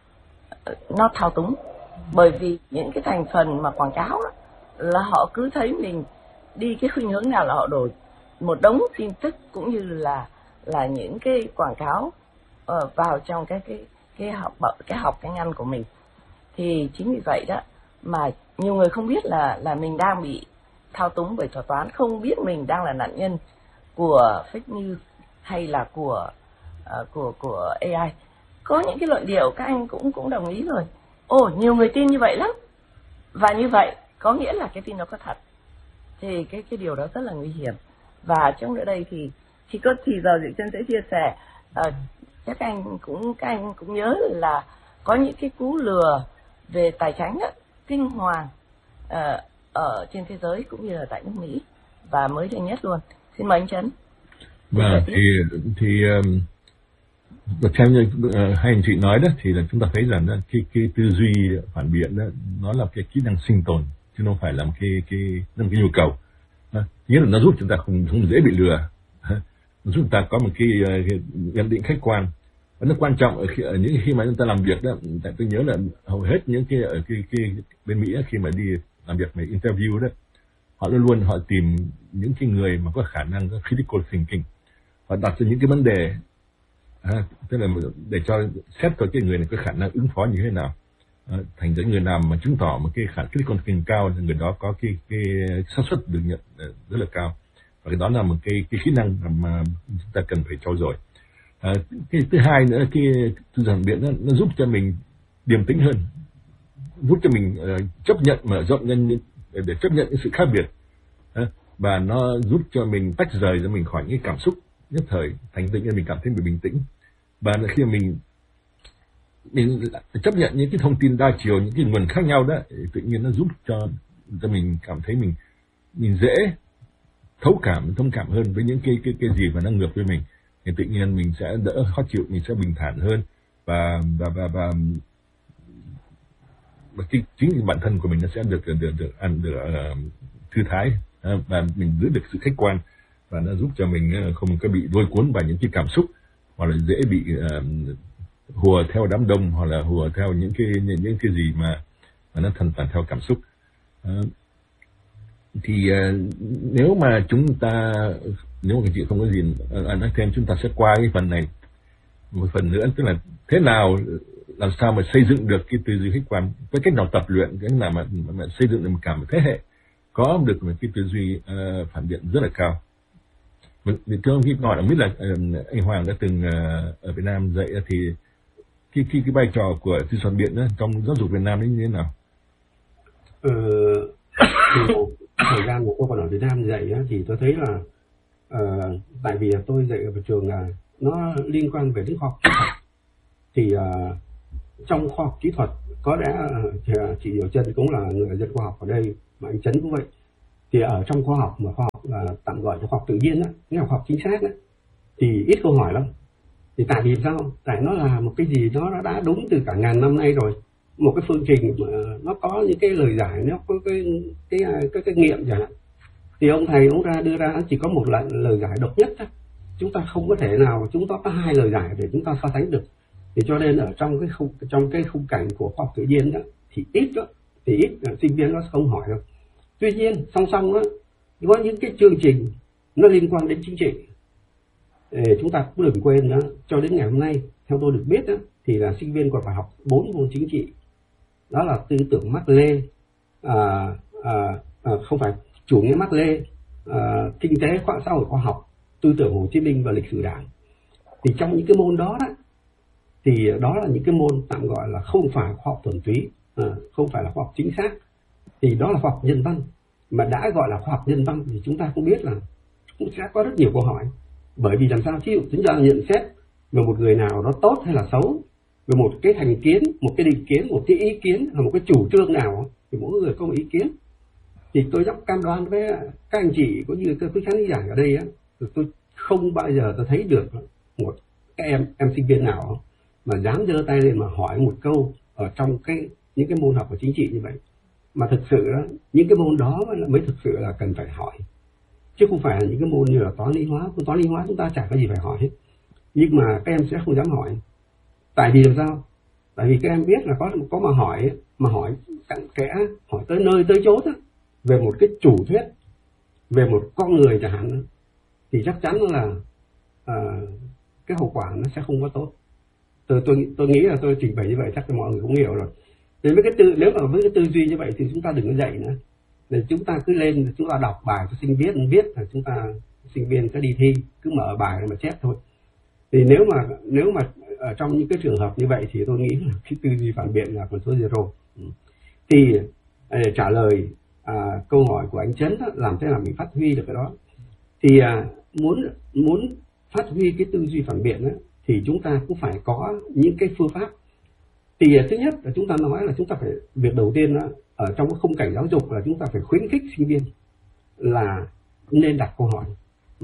nó thao túng. Bởi vì những cái thành phần mà quảng cáo đó, là họ cứ thấy mình đi cái khuynh hướng nào là họ đổ một đống tin tức cũng như là là những cái quảng cáo uh, vào trong cái cái cái học cái học cái ngăn của mình. Thì chính vì vậy đó mà nhiều người không biết là là mình đang bị thao túng bởi thuật toán, không biết mình đang là nạn nhân của fake news hay là của uh, của của a i. Có những cái luận điệu các anh cũng cũng đồng ý rồi. Ồ, nhiều người tin như vậy lắm. Và như vậy có nghĩa là cái tin nó có thật. Thì cái cái điều đó rất là nguy hiểm. Và trong nữa đây thì chỉ có thì giờ Diệu Trân sẽ chia sẻ, uh, các anh cũng các anh cũng nhớ là có những cái cú lừa về tài chính đó, kinh hoàng uh, ở trên thế giới cũng như là tại nước Mỹ, và mới đây nhất luôn. Xin mời anh Trấn. Vâng, thì thì um, theo như uh, hai anh chị nói đó, thì là chúng ta thấy rằng đó, cái cái tư duy phản biện đó nó là cái kỹ năng sinh tồn chứ không phải là một cái cái là một cái nhu cầu. Nghĩa là nó giúp chúng ta không không dễ bị lừa, nó giúp chúng ta có một cái nhận định khách quan. Và nó quan trọng ở, khi, ở những khi mà chúng ta làm việc đó. Tại tôi nhớ là hầu hết những cái ở cái, cái bên Mỹ khi mà đi làm việc về interview đó, họ luôn luôn họ tìm những cái người mà có khả năng có critical thinking, họ đặt ra những cái vấn đề, à, tức là để cho xét coi cái người này có khả năng ứng phó như thế nào. À, thành ra người nào mà chứng tỏ một cái khả năng critical thinking cao thì người đó có cái cái xác suất được nhận rất là cao, và cái đó là một cái cái kỹ năng mà chúng ta cần phải trau dồi. À, cái thứ hai nữa, cái tư duy phản biện nó, nó giúp cho mình điềm tĩnh hơn, giúp cho mình uh, chấp nhận, mở rộng nhân để, để chấp nhận những sự khác biệt, uh, và nó giúp cho mình tách rời ra mình khỏi những cảm xúc nhất thời, thành tựu mình cảm thấy mình bình tĩnh. Và khi mà mình mình chấp nhận những cái thông tin đa chiều, những cái nguồn khác nhau đó, tự nhiên nó giúp cho cho mình cảm thấy mình mình dễ thấu cảm, thông cảm hơn với những cái cái cái gì mà nó ngược với mình, thì tự nhiên mình sẽ đỡ khó chịu, mình sẽ bình thản hơn, và và và và, và cái, chính bản thân của mình nó sẽ được được được ăn được, được, được uh, thư thái, uh, và mình giữ được sự khách quan, và nó giúp cho mình uh, không có bị lôi cuốn vào những cái cảm xúc, hoặc là dễ bị uh, hùa theo đám đông, hoặc là hùa theo những cái những, những cái gì mà mà nó thần toàn theo cảm xúc. Uh, thì uh, nếu mà chúng ta, nếu mà chị không có gì uh, nói thêm, chúng ta sẽ qua cái phần này một phần nữa, tức là thế nào, làm sao mà xây dựng được cái tư duy khách quan, với cách nào tập luyện, cái nào mà, mà, mà xây dựng được một cả một thế hệ có được một cái tư duy uh, phản biện rất là cao. Mình thưa ông Kim Ngọt, không biết là uh, anh Hoàng đã từng uh, ở Việt Nam dạy thì cái cái cái vai trò của tư duy phản biện đó, trong giáo dục Việt Nam ấy như thế nào? Ờ, thời gian mà tôi còn ở Việt Nam dạy á, thì tôi thấy là uh, tại vì tôi dạy ở trường là nó liên quan về đến khoa học kỹ thuật, thì uh, trong khoa học kỹ thuật có lẽ uh, chị Diệu Trân cũng là người dân khoa học ở đây, mà anh Trấn cũng vậy, thì ở trong khoa học mà khoa học là tạm gọi là khoa học tự nhiên á, nghĩa là khoa học chính xác á, thì ít câu hỏi lắm. Thì tại vì sao? Tại nó là một cái gì đó nó đã đúng từ cả ngàn năm nay rồi, một cái phương trình mà nó có những cái lời giải, nó có cái cái cái, cái, cái nghiệm chẳng hạn, thì ông thầy ông ra đưa ra chỉ có một lời, lời giải độc nhất thôi. Chúng ta không có thể nào chúng ta có hai lời giải để chúng ta so sánh được. Thì cho nên ở trong cái khung trong cái khung cảnh của khoa học tự nhiên đó thì ít đó, thì ít sinh viên nó không hỏi đâu. Tuy nhiên song song đó có những cái chương trình nó liên quan đến chính trị, để chúng ta cũng đừng quên đó, cho đến ngày hôm nay theo tôi được biết đó, thì là sinh viên còn phải học bốn môn chính trị, đó là tư tưởng Mác Lê, à, à, à, không phải chủ nghĩa Mác Lê, à, kinh tế khoa xã hội khoa học, tư tưởng Hồ Chí Minh và lịch sử Đảng. Thì trong những cái môn đó đó, thì đó là những cái môn tạm gọi là không phải khoa học thuần túy, à, không phải là khoa học chính xác, thì đó là khoa học nhân văn. Mà đã gọi là khoa học nhân văn thì chúng ta cũng biết là cũng sẽ có rất nhiều câu hỏi, bởi vì làm sao ví dụ chúng ta nhận xét về một người nào đó tốt hay là xấu, về một cái thành kiến, một cái định kiến, một cái ý kiến, hoặc một cái chủ trương nào, thì mỗi người có một ý kiến. Thì tôi dám cam đoan với các anh chị cũng như các quý khán giả ở đây á, tôi không bao giờ tôi thấy được một các em em sinh viên nào mà dám giơ tay lên mà hỏi một câu ở trong cái những cái môn học của chính trị như vậy. Mà thực sự đó, những cái môn đó mới thực sự là cần phải hỏi, chứ không phải là những cái môn như là toán lý hóa. Toán lý hóa chúng ta chả có gì phải hỏi hết, nhưng mà các em sẽ không dám hỏi. Tại vì làm sao? Tại vì các em biết là có có mà hỏi mà hỏi cặn kẽ, hỏi tới nơi tới chốt á, về một cái chủ thuyết, về một con người chẳng hạn, thì chắc chắn là à, cái hậu quả nó sẽ không có tốt. Tôi tôi tôi nghĩ là tôi trình bày như vậy chắc là mọi người cũng hiểu rồi. Thì với cái tư, nếu mà với cái tư duy như vậy thì chúng ta đừng có dạy nữa. Để chúng ta cứ lên, chúng ta đọc bài cho sinh viên viết, là chúng ta sinh viên sẽ đi thi, cứ mở bài mà chép thôi. Thì nếu mà nếu mà ở trong những cái trường hợp như vậy thì tôi nghĩ là cái tư duy phản biện là con số zero. Thì để trả lời à, câu hỏi của anh Trấn đó, làm thế nào mình phát huy được cái đó, thì à, muốn muốn phát huy cái tư duy phản biện đó, thì chúng ta cũng phải có những cái phương pháp. Thì thứ nhất là chúng ta nói là chúng ta phải, việc đầu tiên đó, ở trong cái khung cảnh giáo dục là chúng ta phải khuyến khích sinh viên là nên đặt câu hỏi.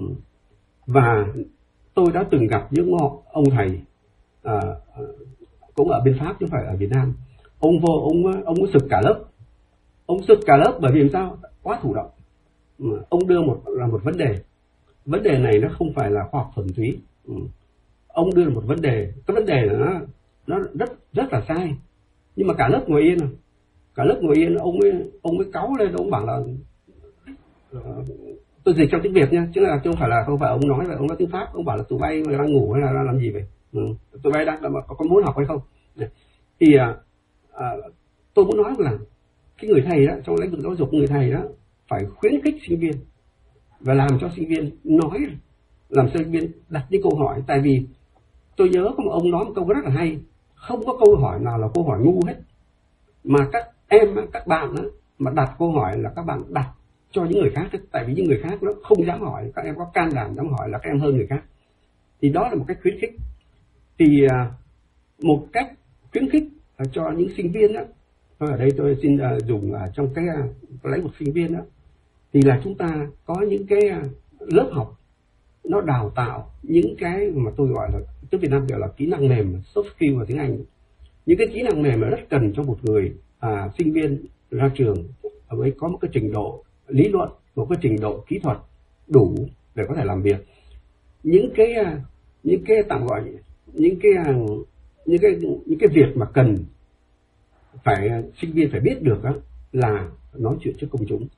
Và tôi đã từng gặp những ông thầy à, cũng ở bên Pháp chứ không phải ở Việt Nam. Ông vô ông ông sực cả lớp, ông sực cả lớp bởi vì sao? Quá thủ động. Ông đưa một là một vấn đề, vấn đề này nó không phải là khoa học thuần túy. Ông đưa một vấn đề, cái vấn đề là nó nó rất rất là sai, nhưng mà cả lớp ngồi yên, cả lớp ngồi yên, ông ấy ông ấy cáu lên, ông bảo là uh, tôi dịch trong tiếng Việt nha, chứ là chứ không phải là không phải ông nói vậy, ông nói tiếng Pháp, ông bảo là tụi bay đang ngủ hay là đang làm gì vậy, ừ. tụi bay đang có, có muốn học hay không. Thì uh, uh, tôi muốn nói là cái người thầy đó, trong lĩnh vực giáo dục, người thầy đó phải khuyến khích sinh viên và làm cho sinh viên nói, làm cho sinh viên đặt những câu hỏi. Tại vì tôi nhớ có một ông nói một câu rất là hay, không có câu hỏi nào là câu hỏi ngu hết, mà các em các bạn á, mà đặt câu hỏi là các bạn đặt cho những người khác, tại vì những người khác nó không dám hỏi, các em có can đảm dám hỏi là các em hơn người khác. Thì đó là một cách khuyến khích. Thì một cách khuyến khích cho những sinh viên đó, ở đây tôi xin dùng trong cái lấy một sinh viên đó, thì là chúng ta có những cái lớp học nó đào tạo những cái mà tôi gọi là tiếng Việt Nam gọi là kỹ năng mềm, soft skill vào tiếng Anh, những cái kỹ năng mềm mà rất cần cho một người à, sinh viên ra trường với có một cái trình độ lý luận, một cái trình độ kỹ thuật đủ để có thể làm việc. Những cái những cái tạm gọi những cái những cái những cái việc mà cần phải sinh viên phải biết được đó, là nói chuyện trước công chúng,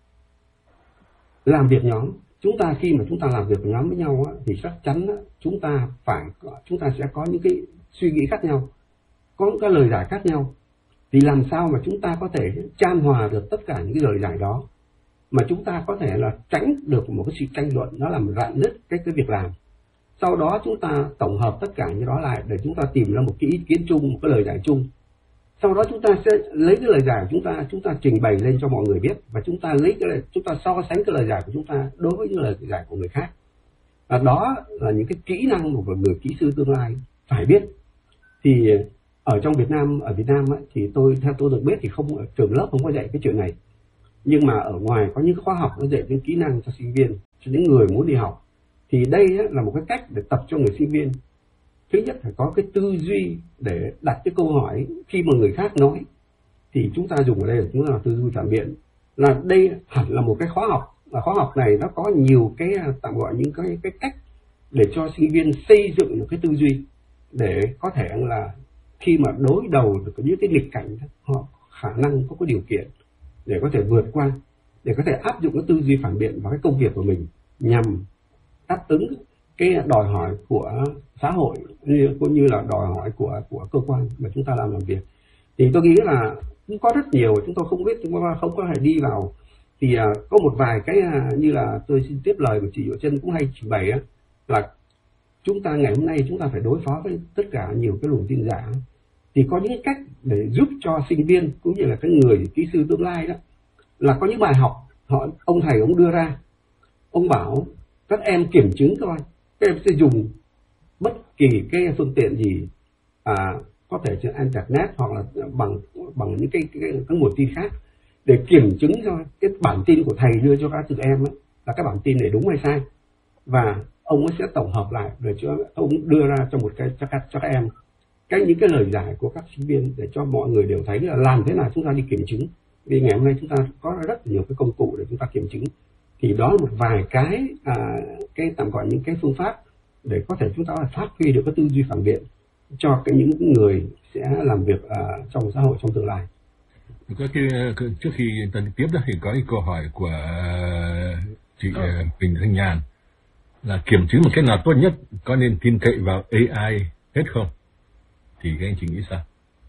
làm việc nhóm. Chúng ta khi mà chúng ta làm việc nhóm với nhau á, thì chắc chắn á, chúng ta phải chúng ta sẽ có những cái suy nghĩ khác nhau, có những cái lời giải khác nhau. Thì làm sao mà chúng ta có thể chan hòa được tất cả những cái lời giải đó, mà chúng ta có thể là tránh được một cái sự tranh luận, nó làm rạn nứt cái cái việc làm. Sau đó chúng ta tổng hợp tất cả những đó lại để chúng ta tìm ra một cái ý kiến chung, một cái lời giải chung. Sau đó chúng ta sẽ lấy cái lời giải của chúng ta chúng ta trình bày lên cho mọi người biết, và chúng ta lấy cái lời, chúng ta so sánh cái lời giải của chúng ta đối với những lời giải của người khác. Và đó là những cái kỹ năng của một người kỹ sư tương lai phải biết. Thì ở trong Việt Nam ở Việt Nam ấy, thì tôi theo tôi được biết thì không, ở trường lớp không có dạy cái chuyện này, nhưng mà ở ngoài có những khóa học nó dạy những kỹ năng cho sinh viên, cho những người muốn đi học. Thì đây ấy, là một cái cách để tập cho người sinh viên. Thứ nhất phải có cái tư duy để đặt cái câu hỏi khi mà người khác nói, thì chúng ta dùng ở đây là chúng ta là tư duy phản biện. Là đây hẳn là một cái khóa học, là khóa học này nó có nhiều cái tạm gọi những cái cái cách để cho sinh viên xây dựng một cái tư duy để có thể là khi mà đối đầu được những cái nghịch cảnh, họ khả năng có cái điều kiện để có thể vượt qua, để có thể áp dụng cái tư duy phản biện vào cái công việc của mình nhằm đáp ứng cái đòi hỏi của xã hội cũng như là đòi hỏi của của cơ quan mà chúng ta làm làm việc. Thì tôi nghĩ là cũng có rất nhiều, chúng tôi không biết, chúng ta không có thể đi vào. Thì uh, có một vài cái uh, như là tôi xin tiếp lời của chị Diệu Chân cũng hay trình bày á, là chúng ta ngày hôm nay chúng ta phải đối phó với tất cả nhiều cái luồng tin giả. Thì có những cách để giúp cho sinh viên cũng như là cái người kỹ sư tương lai đó, là có những bài học họ ông thầy ông đưa ra, ông bảo các em kiểm chứng coi, các em sẽ dùng bất kỳ cái phương tiện gì, à, có thể trên internet hoặc là bằng bằng những cái, cái, cái, cái nguồn tin khác để kiểm chứng cho cái bản tin của thầy đưa cho các tụi em ấy, là cái bản tin này đúng hay sai, và ông ấy sẽ tổng hợp lại để cho ông đưa ra cho một cái cho các cho các em cái những cái lời giải của các sinh viên để cho mọi người đều thấy là làm thế nào chúng ta đi kiểm chứng. Vì ngày hôm nay chúng ta có rất nhiều cái công cụ để chúng ta kiểm chứng. Thì đó là một vài cái à, cái tạm gọi những cái phương pháp để có thể chúng ta phát huy được cái tư duy phản biện cho cái những người sẽ làm việc à, trong xã hội trong tương lai. Có cái, trước khi ta tiếp đó thì có cái câu hỏi của chị ừ. Huỳnh Thanh Nhàn là kiểm chứng một cách nào tốt nhất, có nên tin cậy vào a i hết không? Thì các anh chị nghĩ sao?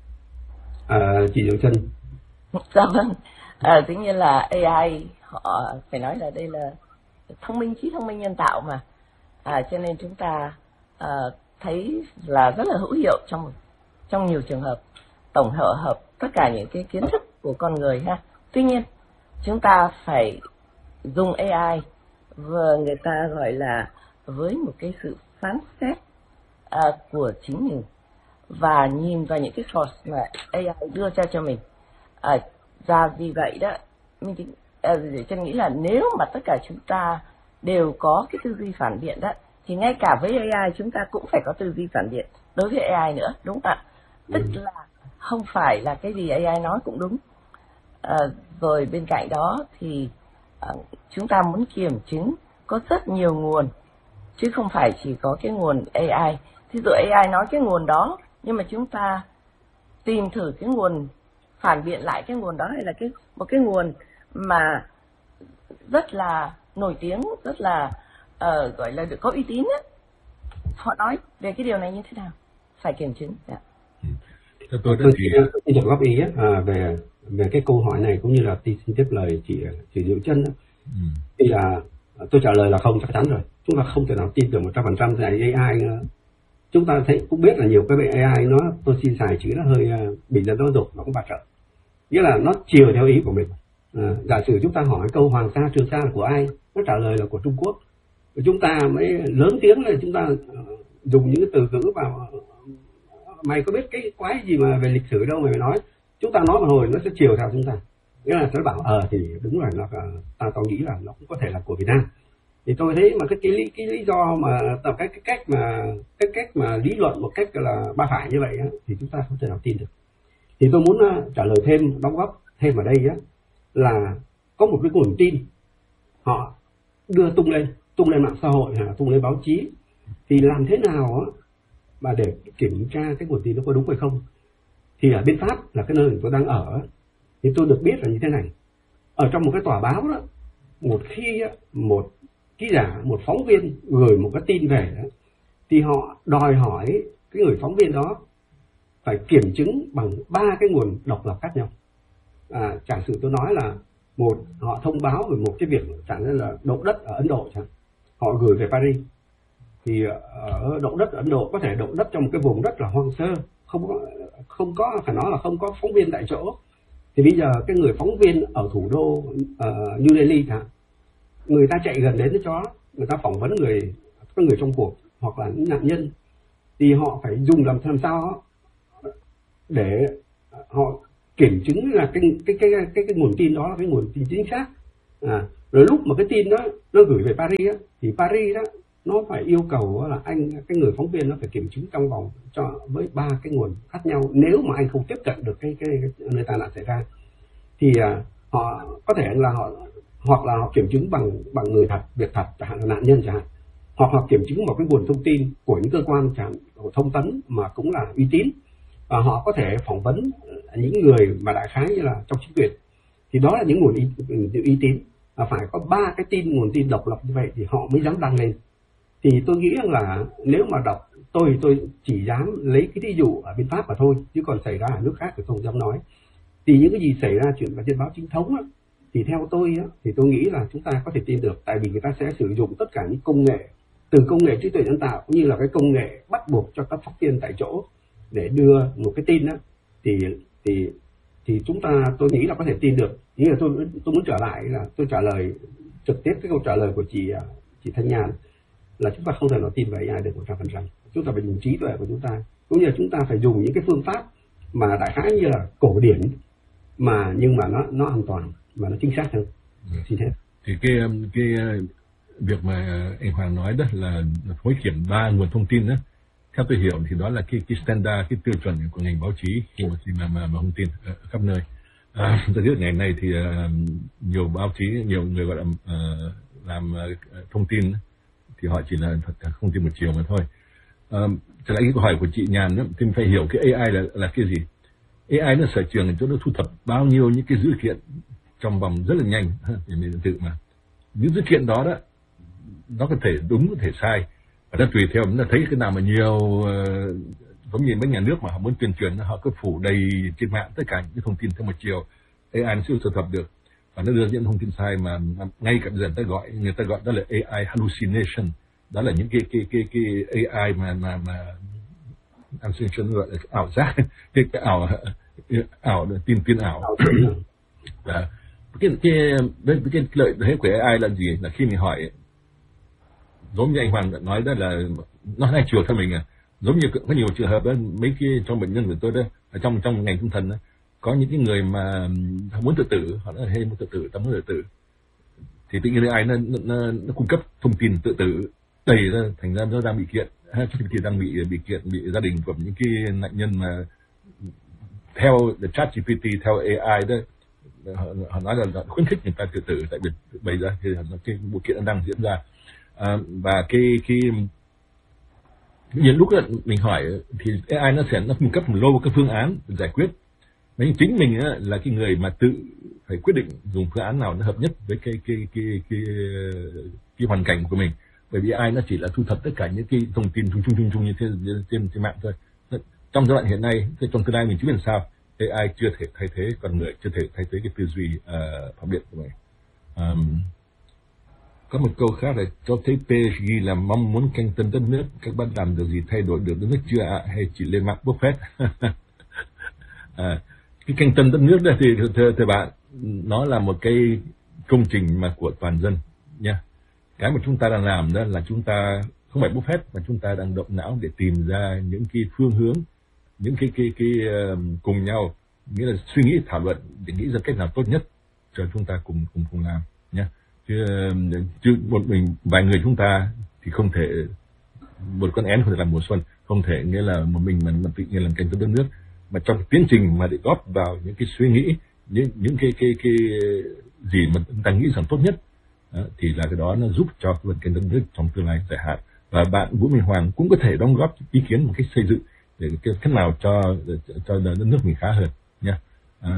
À, chị Diệu Chân. Dạ vâng, à, tất nhiên là a i họ phải nói là đây là thông minh, trí thông minh nhân tạo mà, à, cho nên chúng ta à, thấy là rất là hữu hiệu trong trong nhiều trường hợp, tổng hợp hợp tất cả những cái kiến thức của con người ha. Tuy nhiên chúng ta phải dùng a i vừa người ta gọi là với một cái sự phán xét à, của chính mình, và nhìn vào những cái source mà a i đưa ra cho mình. À, và vì vậy đó, mình tính, à, Chân nghĩ là nếu mà tất cả chúng ta đều có cái tư duy phản biện đó, thì ngay cả với a i chúng ta cũng phải có tư duy phản biện đối với a i nữa, đúng không ạ? Tức là không phải là cái gì a i nói cũng đúng. À, rồi bên cạnh đó thì à, chúng ta muốn kiểm chứng có rất nhiều nguồn, chứ không phải chỉ có cái nguồn a i. Thí dụ a i nói cái nguồn đó, nhưng mà chúng ta tìm thử cái nguồn phản biện lại cái nguồn đó, hay là cái một cái nguồn mà rất là nổi tiếng, rất là uh, gọi là được có uy tín ấy. Họ nói về cái điều này như thế nào, phải kiểm chứng. Dạ. Ừ. Tôi tôi chỉ được góp ý á, à, về về cái câu hỏi này, cũng như là xin tiếp lời chị chị Diệu Chân. Ừ. Thì là tôi trả lời là không, chắc chắn rồi. Chúng ta không thể nào tin được một trăm phần trăm rằng a i chúng ta thấy cũng biết là nhiều cái a i nó, tôi xin xài chữ nó hơi bình dân giáo dục, nó cũng bạt trợ, nghĩa là nó chiều theo ý của mình. À, giả sử chúng ta hỏi câu Hoàng Sa Trường Sa là của ai, nó trả lời là của Trung Quốc, chúng ta mới lớn tiếng là chúng ta dùng những cái từ ngữ vào, mày có biết cái quái gì mà về lịch sử đâu mày mới nói, chúng ta nói một hồi nó sẽ chiều theo chúng ta, nghĩa là nó bảo ờ thì đúng rồi, nó ta tao nghĩ là nó cũng có thể là của Việt Nam. Thì tôi thấy mà cái cái lý cái lý do mà tập cái cái cách mà cái cách mà lý luận một cách là ba phải như vậy á, thì chúng ta không thể nào tin được. Thì tôi muốn uh, trả lời thêm, đóng góp thêm ở đây á, là có một cái nguồn tin họ đưa tung lên tung lên mạng xã hội hay là tung lên báo chí, thì làm thế nào á mà để kiểm tra cái nguồn tin nó có đúng hay không. Thì ở bên Pháp là cái nơi tôi đang ở, thì tôi được biết là như thế này, ở trong một cái tòa báo đó, một khi á, một ký giả, một phóng viên gửi một cái tin về đó, thì họ đòi hỏi cái người phóng viên đó phải kiểm chứng bằng ba cái nguồn độc lập khác nhau. À, giả sử tôi nói là một, họ thông báo về một cái việc chẳng hạn là động đất ở Ấn Độ chẳng, họ gửi về Paris, thì ở động đất ở Ấn Độ có thể động đất trong một cái vùng rất là hoang sơ, không có không có phải nói là không có phóng viên tại chỗ. Thì bây giờ cái người phóng viên ở thủ đô uh, New Delhi chẳng, người ta chạy gần đến với chó, người ta phỏng vấn người có người trong cuộc hoặc là những nạn nhân, thì họ phải dùng làm làm sao để họ kiểm chứng là cái cái cái cái cái nguồn tin đó là cái nguồn tin chính xác. À, rồi lúc mà cái tin đó nó gửi về Paris á, thì Paris đó nó phải yêu cầu là anh cái người phóng viên nó phải kiểm chứng trong vòng cho với ba cái nguồn khác nhau, nếu mà anh không tiếp cận được cái cái, cái nơi tai nạn xảy ra, thì à, họ có thể là họ hoặc là họ kiểm chứng bằng bằng người thật, việc thật, chẳng hạn là nạn nhân chẳng hạn, hoặc là kiểm chứng một cái nguồn thông tin của những cơ quan chẳng hạn, của thông tấn mà cũng là uy tín, và họ có thể phỏng vấn những người mà đại khái như là trong chính quyền. Thì đó là những nguồn uy, uy tín, và phải có ba cái tin nguồn tin độc lập như vậy thì họ mới dám đăng lên. Thì tôi nghĩ rằng là nếu mà đọc, tôi tôi chỉ dám lấy cái ví dụ ở bên Pháp mà thôi, chứ còn xảy ra ở nước khác thì tôi không dám nói. Thì những cái gì xảy ra chuyện trên báo chính thống á, thì theo tôi á, thì tôi nghĩ là chúng ta có thể tin được, tại vì người ta sẽ sử dụng tất cả những công nghệ, từ công nghệ trí tuệ nhân tạo cũng như là cái công nghệ bắt buộc cho các phóng viên tại chỗ để đưa một cái tin á, thì thì thì chúng ta tôi nghĩ là có thể tin được. Nghĩa là tôi tôi muốn trở lại là tôi trả lời trực tiếp cái câu trả lời của chị chị Thanh Nhàn, là chúng ta không thể nào tin vào a i được một trăm phần trăm. Chúng ta phải dùng trí tuệ của chúng ta, cũng như là chúng ta phải dùng những cái phương pháp mà đại khái như là cổ điển, mà nhưng mà nó nó an toàn và nó chính xác hơn. Ừ. Xin hết. Thì cái cái việc mà anh Hoàng nói đó là phối kiểm ba nguồn thông tin đó, theo tôi hiểu thì đó là cái cái standard, cái tiêu chuẩn của ngành báo chí khi mà mà mà, mà thông tin ở khắp nơi. À, tôi biết ngày nay thì uh, nhiều báo chí, nhiều người gọi là uh, làm uh, thông tin thì họ chỉ là thật thông tin một chiều mà thôi. Uh, trở lại cái câu hỏi của chị Nhàn đó, thì mình phải hiểu cái a i là là cái gì. a i nó sở trường là chỗ nó thu thập bao nhiêu những cái dữ kiện trong vòng rất là nhanh, để mình tự mà những dữ kiện đó đó nó có thể đúng, có thể sai, và nó tùy theo nó thấy cái nào mà nhiều, uh, giống như mấy nhà nước mà họ muốn tuyên truyền, họ cứ phủ đầy trên mạng tất cả những thông tin theo một chiều. a i nó sẽ thu thập được và nó đưa những thông tin sai mà, mà ngay cả dần ta gọi người ta gọi đó là a i hallucination, đó là những cái cái cái cái a i mà mà mà hallucination gọi là ảo giác, cái, cái ảo ảo tin tin ảo. Và cái cái cái, cái lợi thế của a i là gì, là khi mình hỏi, giống như anh Hoàng đã nói đó là nó hai chiều theo mình à, giống như có nhiều trường hợp đó, mấy cái trong bệnh nhân của tôi đó, ở trong trong ngành tâm thần đó, có những cái người mà muốn tự tử, họ nói hay muốn tự tử, ta muốn tự tử, thì tự nhiên a i nó, nó nó cung cấp thông tin tự tử đầy ra, thành ra nó đang bị kiện, ha, thì đang bị bị kiện, bị gia đình của những cái nạn nhân mà theo ChatGPT, theo a i đó, họ, họ nói là khuyến khích người ta tự tử, tại vì bây giờ thì cái vụ kiện nó đang diễn ra. À, và cái cái những lúc đó mình hỏi thì a i nó sẽ nó cung cấp một lô các phương án giải quyết, nhưng chính mình á, là cái người mà tự phải quyết định dùng phương án nào nó hợp nhất với cái cái cái cái cái, cái hoàn cảnh của mình, bởi vì a i nó chỉ là thu thập tất cả những cái thông tin chung chung chung chung như thế trên trên mạng thôi. Trong giai đoạn hiện nay, trong tương lai mình chưa biết làm sao, a i chưa thể thay thế con người, chưa thể thay thế cái tư duy uh, phản biện của mình. Um, Có một câu khác là cho thấy pê ghi là mong muốn canh tân đất nước, các bạn làm được gì thay đổi được đất nước chưa ạ, à? Hay chỉ lên mạng bốc phét? à, cái canh tân đất nước đó thì thưa, thưa bạn, nó là một cái công trình mà của toàn dân nha. Cái mà chúng ta đang làm đó là chúng ta không phải bốc phét, mà chúng ta đang động não để tìm ra những cái phương hướng, những cái cái cái uh, cùng nhau, nghĩa là suy nghĩ thảo luận để nghĩ ra cách nào tốt nhất cho chúng ta cùng cùng cùng làm nhé. Chứ, chứ một mình vài người chúng ta thì không thể, một con én không thể làm mùa xuân, không thể nghĩa là một mình mình, mình tự nhiên làm canh tân đất nước, mà trong tiến trình mà để góp vào những cái suy nghĩ, những những cái cái cái gì mà chúng ta nghĩ rằng tốt nhất, đó, thì là cái đó nó giúp cho cái vận canh tân đất nước trong tương lai dài hạn. Và bạn Vũ Minh Hoàng cũng có thể đóng góp ý kiến một cách xây dựng để cái cách nào cho cho đất nước mình khá hơn nha. À,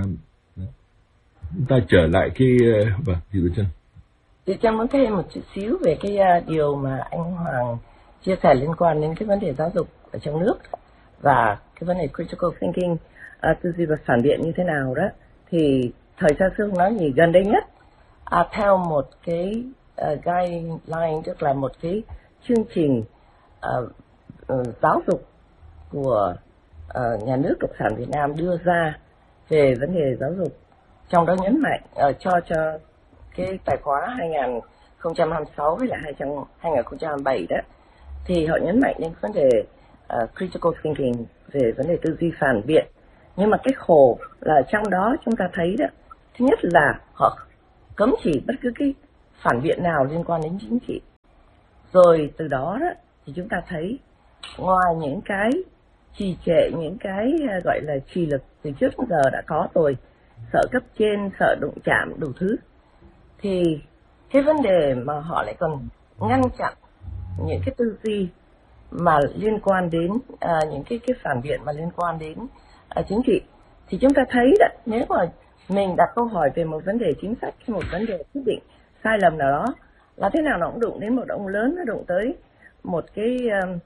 chúng ta trở lại cái vâng chị Bích Trân. Thì Trang muốn thêm một chút xíu về cái uh, điều mà anh Hoàng chia sẻ liên quan đến cái vấn đề giáo dục ở trong nước và cái vấn đề critical thinking, uh, tư duy và phản biện như thế nào đó. Thì thời gian xưa nói gì gần đây nhất, uh, theo một cái uh, guideline, tức là một cái chương trình uh, uh, giáo dục của uh, nhà nước Cộng sản Việt Nam đưa ra về vấn đề giáo dục, trong đó nhấn mạnh uh, cho cho cái tài khóa hai không hai sáu với lại hai không hai bảy đó, thì họ nhấn mạnh đến vấn đề uh, critical thinking, về vấn đề tư duy phản biện. Nhưng mà cái khổ là trong đó chúng ta thấy đó, thứ nhất là họ cấm chỉ bất cứ cái phản biện nào liên quan đến chính trị. Rồi từ đó đó thì chúng ta thấy ngoài những cái trì trệ, những cái uh, gọi là trì lực từ trước đến giờ đã có rồi, sợ cấp trên, sợ đụng chạm đủ thứ, thì cái vấn đề mà họ lại còn ngăn chặn những cái tư duy mà liên quan đến uh, những cái cái phản biện mà liên quan đến uh, chính trị. Thì chúng ta thấy đó, nếu mà mình đặt câu hỏi về một vấn đề chính sách, một vấn đề quyết định sai lầm nào đó, là thế nào nó cũng đụng đến một ông lớn, nó đụng tới một cái uh,